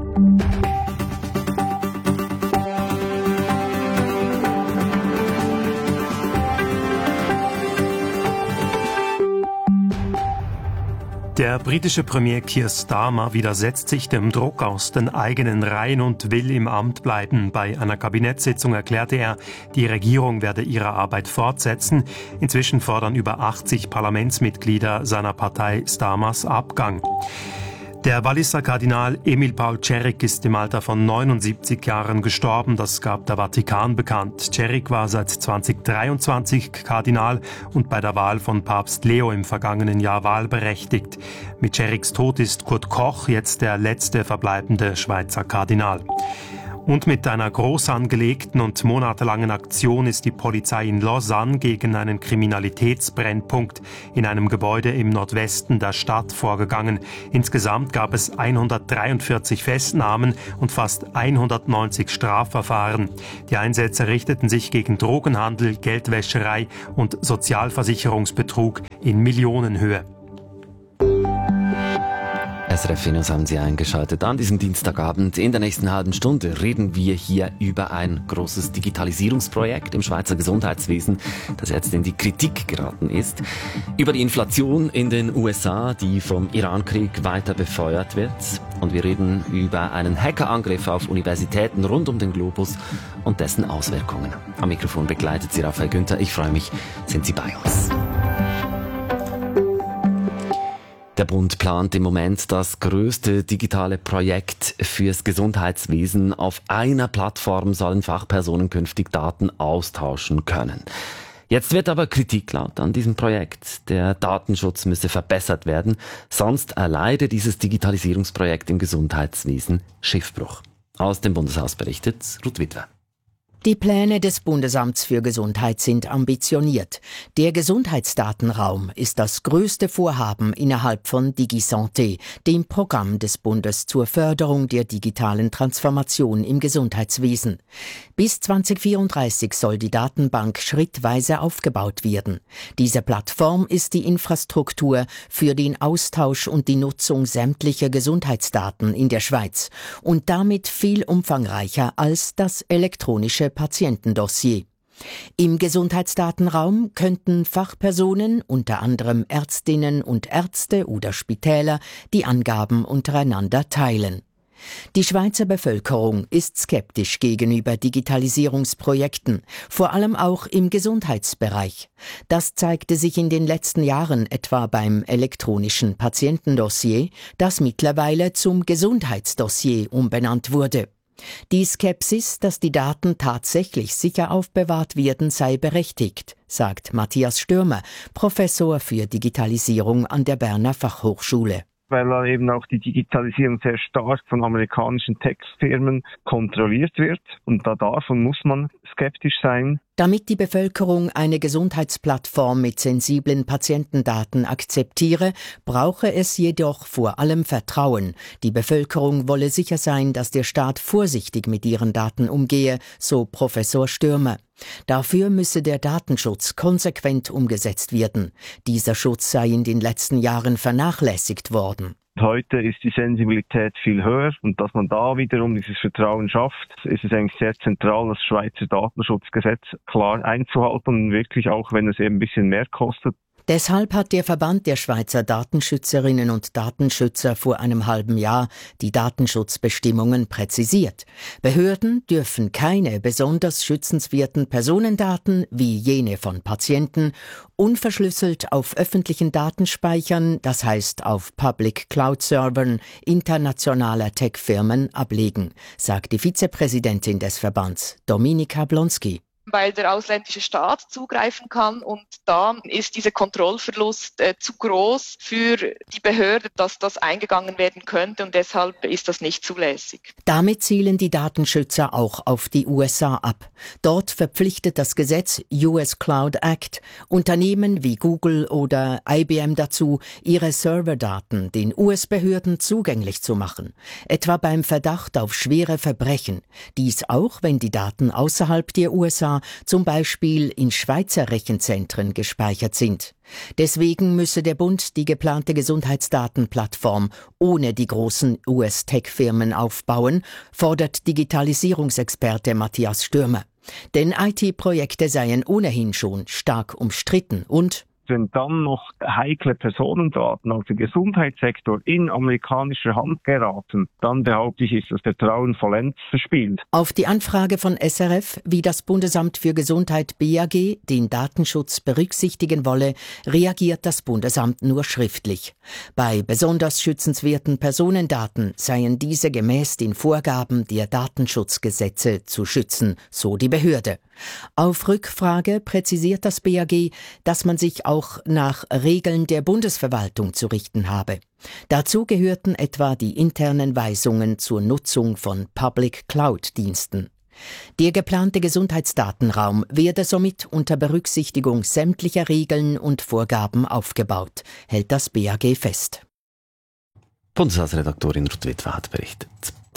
Der britische Premier Keir Starmer widersetzt sich dem Druck aus den eigenen Reihen und will im Amt bleiben. Bei einer Kabinettssitzung erklärte er, die Regierung werde ihre Arbeit fortsetzen. Inzwischen fordern über 80 Parlamentsmitglieder seiner Partei Starmers Abgang. Der Walliser Kardinal Emil Paul Cerik ist im Alter von 79 Jahren gestorben, das gab der Vatikan bekannt. Cerik war seit 2023 Kardinal und bei der Wahl von Papst Leo im vergangenen Jahr wahlberechtigt. Mit Ceriks Tod ist Kurt Koch jetzt der letzte verbleibende Schweizer Kardinal. Und mit einer groß angelegten und monatelangen Aktion ist die Polizei in Lausanne gegen einen Kriminalitätsbrennpunkt in einem Gebäude im Nordwesten der Stadt vorgegangen. Insgesamt gab es 143 Festnahmen und fast 190 Strafverfahren. Die Einsätze richteten sich gegen Drogenhandel, Geldwäscherei und Sozialversicherungsbetrug in Millionenhöhe. SRF News haben Sie eingeschaltet an diesem Dienstagabend. In der nächsten halben Stunde reden wir hier über ein großes Digitalisierungsprojekt im Schweizer Gesundheitswesen, das jetzt in die Kritik geraten ist. Über die Inflation in den USA, die vom Irankrieg weiter befeuert wird. Und wir reden über einen Hackerangriff auf Universitäten rund um den Globus und dessen Auswirkungen. Am Mikrofon begleitet Sie Raphael Günther. Ich freue mich, sind Sie bei uns. Der Bund plant im Moment das größte digitale Projekt fürs Gesundheitswesen. Auf einer Plattform sollen Fachpersonen künftig Daten austauschen können. Jetzt wird aber Kritik laut an diesem Projekt. Der Datenschutz müsse verbessert werden, sonst erleide dieses Digitalisierungsprojekt im Gesundheitswesen Schiffbruch. Aus dem Bundeshaus berichtet Ruth Witwer. Die Pläne des Bundesamts für Gesundheit sind ambitioniert. Der Gesundheitsdatenraum ist das größte Vorhaben innerhalb von DigiSanté, dem Programm des Bundes zur Förderung der digitalen Transformation im Gesundheitswesen. Bis 2034 soll die Datenbank schrittweise aufgebaut werden. Diese Plattform ist die Infrastruktur für den Austausch und die Nutzung sämtlicher Gesundheitsdaten in der Schweiz und damit viel umfangreicher als das elektronische Patientendossier. Im Gesundheitsdatenraum könnten Fachpersonen, unter anderem Ärztinnen und Ärzte oder Spitäler, die Angaben untereinander teilen. Die Schweizer Bevölkerung ist skeptisch gegenüber Digitalisierungsprojekten, vor allem auch im Gesundheitsbereich. Das zeigte sich in den letzten Jahren etwa beim elektronischen Patientendossier, das mittlerweile zum Gesundheitsdossier umbenannt wurde. Die Skepsis, dass die Daten tatsächlich sicher aufbewahrt werden, sei berechtigt, sagt Matthias Stürmer, Professor für Digitalisierung an der Berner Fachhochschule. Weil da eben auch die Digitalisierung sehr stark von amerikanischen Tech-Firmen kontrolliert wird. Und da darf und muss man skeptisch sein. Damit die Bevölkerung eine Gesundheitsplattform mit sensiblen Patientendaten akzeptiere, brauche es jedoch vor allem Vertrauen. Die Bevölkerung wolle sicher sein, dass der Staat vorsichtig mit ihren Daten umgehe, so Professor Stürmer. Dafür müsse der Datenschutz konsequent umgesetzt werden. Dieser Schutz sei in den letzten Jahren vernachlässigt worden. Heute ist die Sensibilität viel höher und dass man da wiederum dieses Vertrauen schafft, ist es eigentlich sehr zentral, das Schweizer Datenschutzgesetz klar einzuhalten und wirklich auch, wenn es eben ein bisschen mehr kostet. Deshalb hat der Verband der Schweizer Datenschützerinnen und Datenschützer vor einem halben Jahr die Datenschutzbestimmungen präzisiert. Behörden dürfen keine besonders schützenswerten Personendaten wie jene von Patienten unverschlüsselt auf öffentlichen Daten speichern, das heißt auf Public Cloud Servern internationaler Tech-Firmen ablegen, sagt die Vizepräsidentin des Verbands, Dominika Blonski. weil der ausländische Staat zugreifen kann. Und da ist dieser Kontrollverlust zu groß für die Behörde, dass das eingegangen werden könnte. Und deshalb ist das nicht zulässig. Damit zielen die Datenschützer auch auf die USA ab. Dort verpflichtet das Gesetz US Cloud Act Unternehmen wie Google oder IBM dazu, ihre Serverdaten den US-Behörden zugänglich zu machen, etwa beim Verdacht auf schwere Verbrechen. Dies auch, wenn die Daten außerhalb der USA, zum Beispiel in Schweizer Rechenzentren, gespeichert sind. Deswegen müsse der Bund die geplante Gesundheitsdatenplattform ohne die großen US-Tech-Firmen aufbauen, fordert Digitalisierungsexperte Matthias Stürmer. Denn IT-Projekte seien ohnehin schon stark umstritten und wenn dann noch heikle Personendaten aus dem Gesundheitssektor in amerikanische Hand geraten, dann behaupte ich, ist das Vertrauen vollends verspielt. Auf die Anfrage von SRF, wie das Bundesamt für Gesundheit BAG den Datenschutz berücksichtigen wolle, reagiert das Bundesamt nur schriftlich. Bei besonders schützenswerten Personendaten seien diese gemäß den Vorgaben der Datenschutzgesetze zu schützen, so die Behörde. Auf Rückfrage präzisiert das BAG, dass man sich auch nach Regeln der Bundesverwaltung zu richten habe. Dazu gehörten etwa die internen Weisungen zur Nutzung von Public-Cloud-Diensten. Der geplante Gesundheitsdatenraum werde somit unter Berücksichtigung sämtlicher Regeln und Vorgaben aufgebaut, hält das BAG fest. Bundeshausredaktorin Ruth Witwer hat berichtet.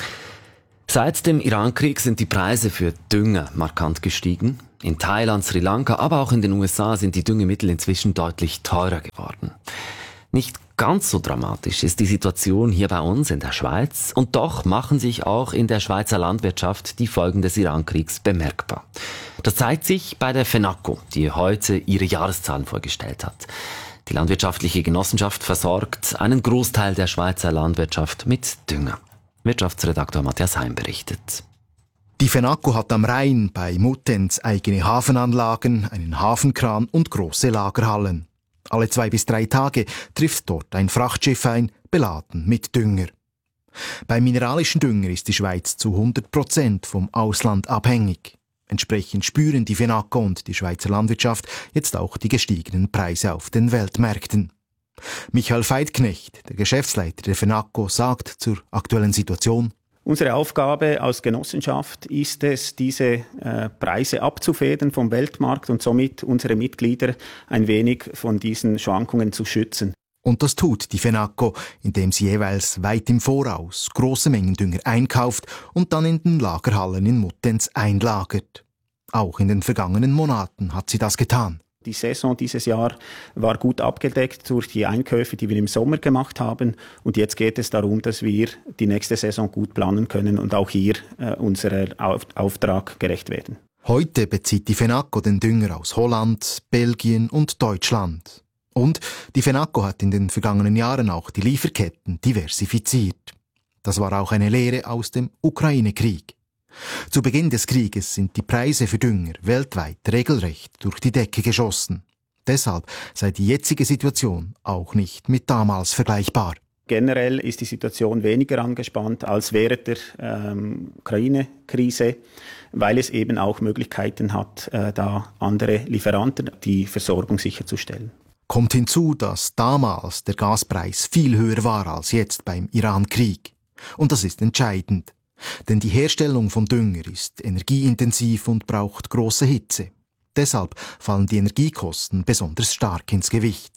Seit dem Irankrieg sind die Preise für Dünger markant gestiegen. In Thailand, Sri Lanka, aber auch in den USA sind die Düngemittel inzwischen deutlich teurer geworden. Nicht ganz so dramatisch ist die Situation hier bei uns in der Schweiz, und doch machen sich auch in der Schweizer Landwirtschaft die Folgen des Irankriegs bemerkbar. Das zeigt sich bei der FENACO, die heute ihre Jahreszahlen vorgestellt hat. Die landwirtschaftliche Genossenschaft versorgt einen Großteil der Schweizer Landwirtschaft mit Dünger. Wirtschaftsredaktor Matthias Heim berichtet. Die FENACO hat am Rhein bei Muttenz eigene Hafenanlagen, einen Hafenkran und große Lagerhallen. Alle 2 bis 3 Tage trifft dort ein Frachtschiff ein, beladen mit Dünger. Beim mineralischen Dünger ist die Schweiz zu 100% vom Ausland abhängig. Entsprechend spüren die FENACO und die Schweizer Landwirtschaft jetzt auch die gestiegenen Preise auf den Weltmärkten. Michael Veidknecht, der Geschäftsleiter der FENACO, sagt zur aktuellen Situation: Unsere Aufgabe als Genossenschaft ist es, diese Preise abzufedern vom Weltmarkt und somit unsere Mitglieder ein wenig von diesen Schwankungen zu schützen. Und das tut die FENACO, indem sie jeweils weit im Voraus große Mengen Dünger einkauft und dann in den Lagerhallen in Muttenz einlagert. Auch in den vergangenen Monaten hat sie das getan. Die Saison dieses Jahr war gut abgedeckt durch die Einkäufe, die wir im Sommer gemacht haben. Und jetzt geht es darum, dass wir die nächste Saison gut planen können und auch hier unserer Auftrag gerecht werden. Heute bezieht die FENACO den Dünger aus Holland, Belgien und Deutschland. Und die FENACO hat in den vergangenen Jahren auch die Lieferketten diversifiziert. Das war auch eine Lehre aus dem Ukraine-Krieg. Zu Beginn des Krieges sind die Preise für Dünger weltweit regelrecht durch die Decke geschossen. Deshalb sei die jetzige Situation auch nicht mit damals vergleichbar. Generell ist die Situation weniger angespannt als während der Ukraine-Krise, weil es eben auch Möglichkeiten hat, da andere Lieferanten die Versorgung sicherzustellen. Kommt hinzu, dass damals der Gaspreis viel höher war als jetzt beim Iran-Krieg. Und das ist entscheidend. Denn die Herstellung von Dünger ist energieintensiv und braucht große Hitze. Deshalb fallen die Energiekosten besonders stark ins Gewicht.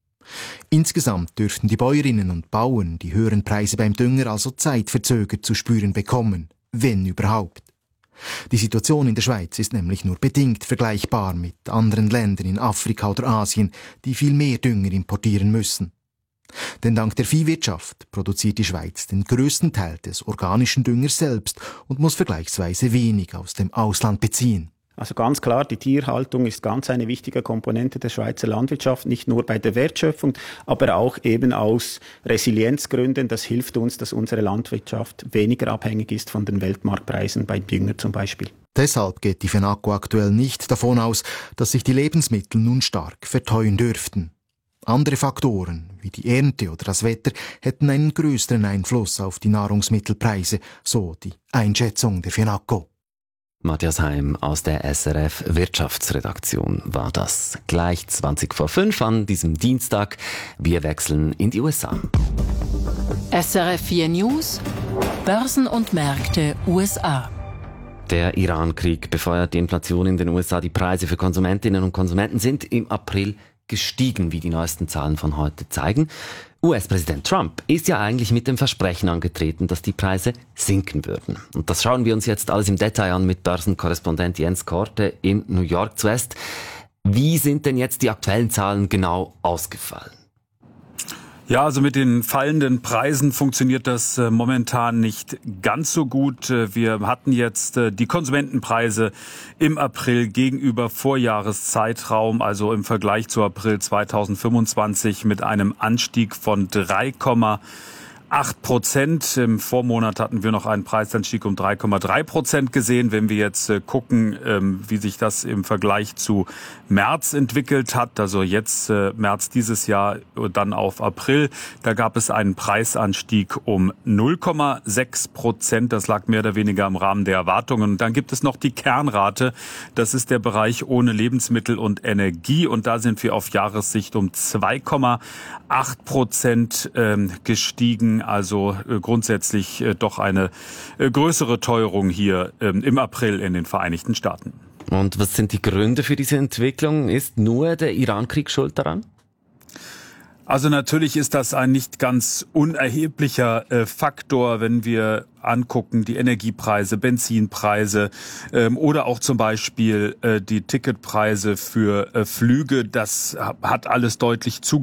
Insgesamt dürften die Bäuerinnen und Bauern die höheren Preise beim Dünger also zeitverzögert zu spüren bekommen, wenn überhaupt. Die Situation in der Schweiz ist nämlich nur bedingt vergleichbar mit anderen Ländern in Afrika oder Asien, die viel mehr Dünger importieren müssen. Denn dank der Viehwirtschaft produziert die Schweiz den größten Teil des organischen Düngers selbst und muss vergleichsweise wenig aus dem Ausland beziehen. Also ganz klar, die Tierhaltung ist ganz eine wichtige Komponente der Schweizer Landwirtschaft, nicht nur bei der Wertschöpfung, aber auch eben aus Resilienzgründen. Das hilft uns, dass unsere Landwirtschaft weniger abhängig ist von den Weltmarktpreisen bei Dünger zum Beispiel. Deshalb geht die FENACO aktuell nicht davon aus, dass sich die Lebensmittel nun stark verteuern dürften. Andere Faktoren, wie die Ernte oder das Wetter, hätten einen größeren Einfluss auf die Nahrungsmittelpreise, so die Einschätzung der FENACO. Matthias Heim aus der SRF Wirtschaftsredaktion war das. Gleich 5:20 an diesem Dienstag. Wir wechseln in die USA. SRF 4 News, Börsen und Märkte USA. Der Iran-Krieg befeuert die Inflation in den USA. Die Preise für Konsumentinnen und Konsumenten sind im April gestiegen, wie die neuesten Zahlen von heute zeigen. US-Präsident Trump ist ja eigentlich mit dem Versprechen angetreten, dass die Preise sinken würden. Und das schauen wir uns jetzt alles im Detail an mit Börsenkorrespondent Jens Korte in New York. Zuerst, wie sind denn jetzt die aktuellen Zahlen genau ausgefallen? Ja, also mit den fallenden Preisen funktioniert das momentan nicht ganz so gut. Wir hatten jetzt die Konsumentenpreise im April gegenüber Vorjahreszeitraum, also im Vergleich zu April 2025 mit einem Anstieg von 3,8%. Im Vormonat hatten wir noch einen Preisanstieg um 3,3% gesehen. Wenn wir jetzt gucken, wie sich das im Vergleich zu März entwickelt hat, also jetzt März dieses Jahr, dann auf April, da gab es einen Preisanstieg um 0,6%. Das lag mehr oder weniger im Rahmen der Erwartungen. Und dann gibt es noch die Kernrate. Das ist der Bereich ohne Lebensmittel und Energie. Und da sind wir auf Jahressicht um 2,8% gestiegen. Also grundsätzlich doch eine größere Teuerung hier im April in den Vereinigten Staaten. Und was sind die Gründe für diese Entwicklung? Ist nur der Iran-Krieg schuld daran? Also natürlich ist das ein nicht ganz unerheblicher Faktor, wenn wir angucken, die Energiepreise, Benzinpreise oder auch zum Beispiel die Ticketpreise für Flüge. Das hat alles deutlich zugenommen.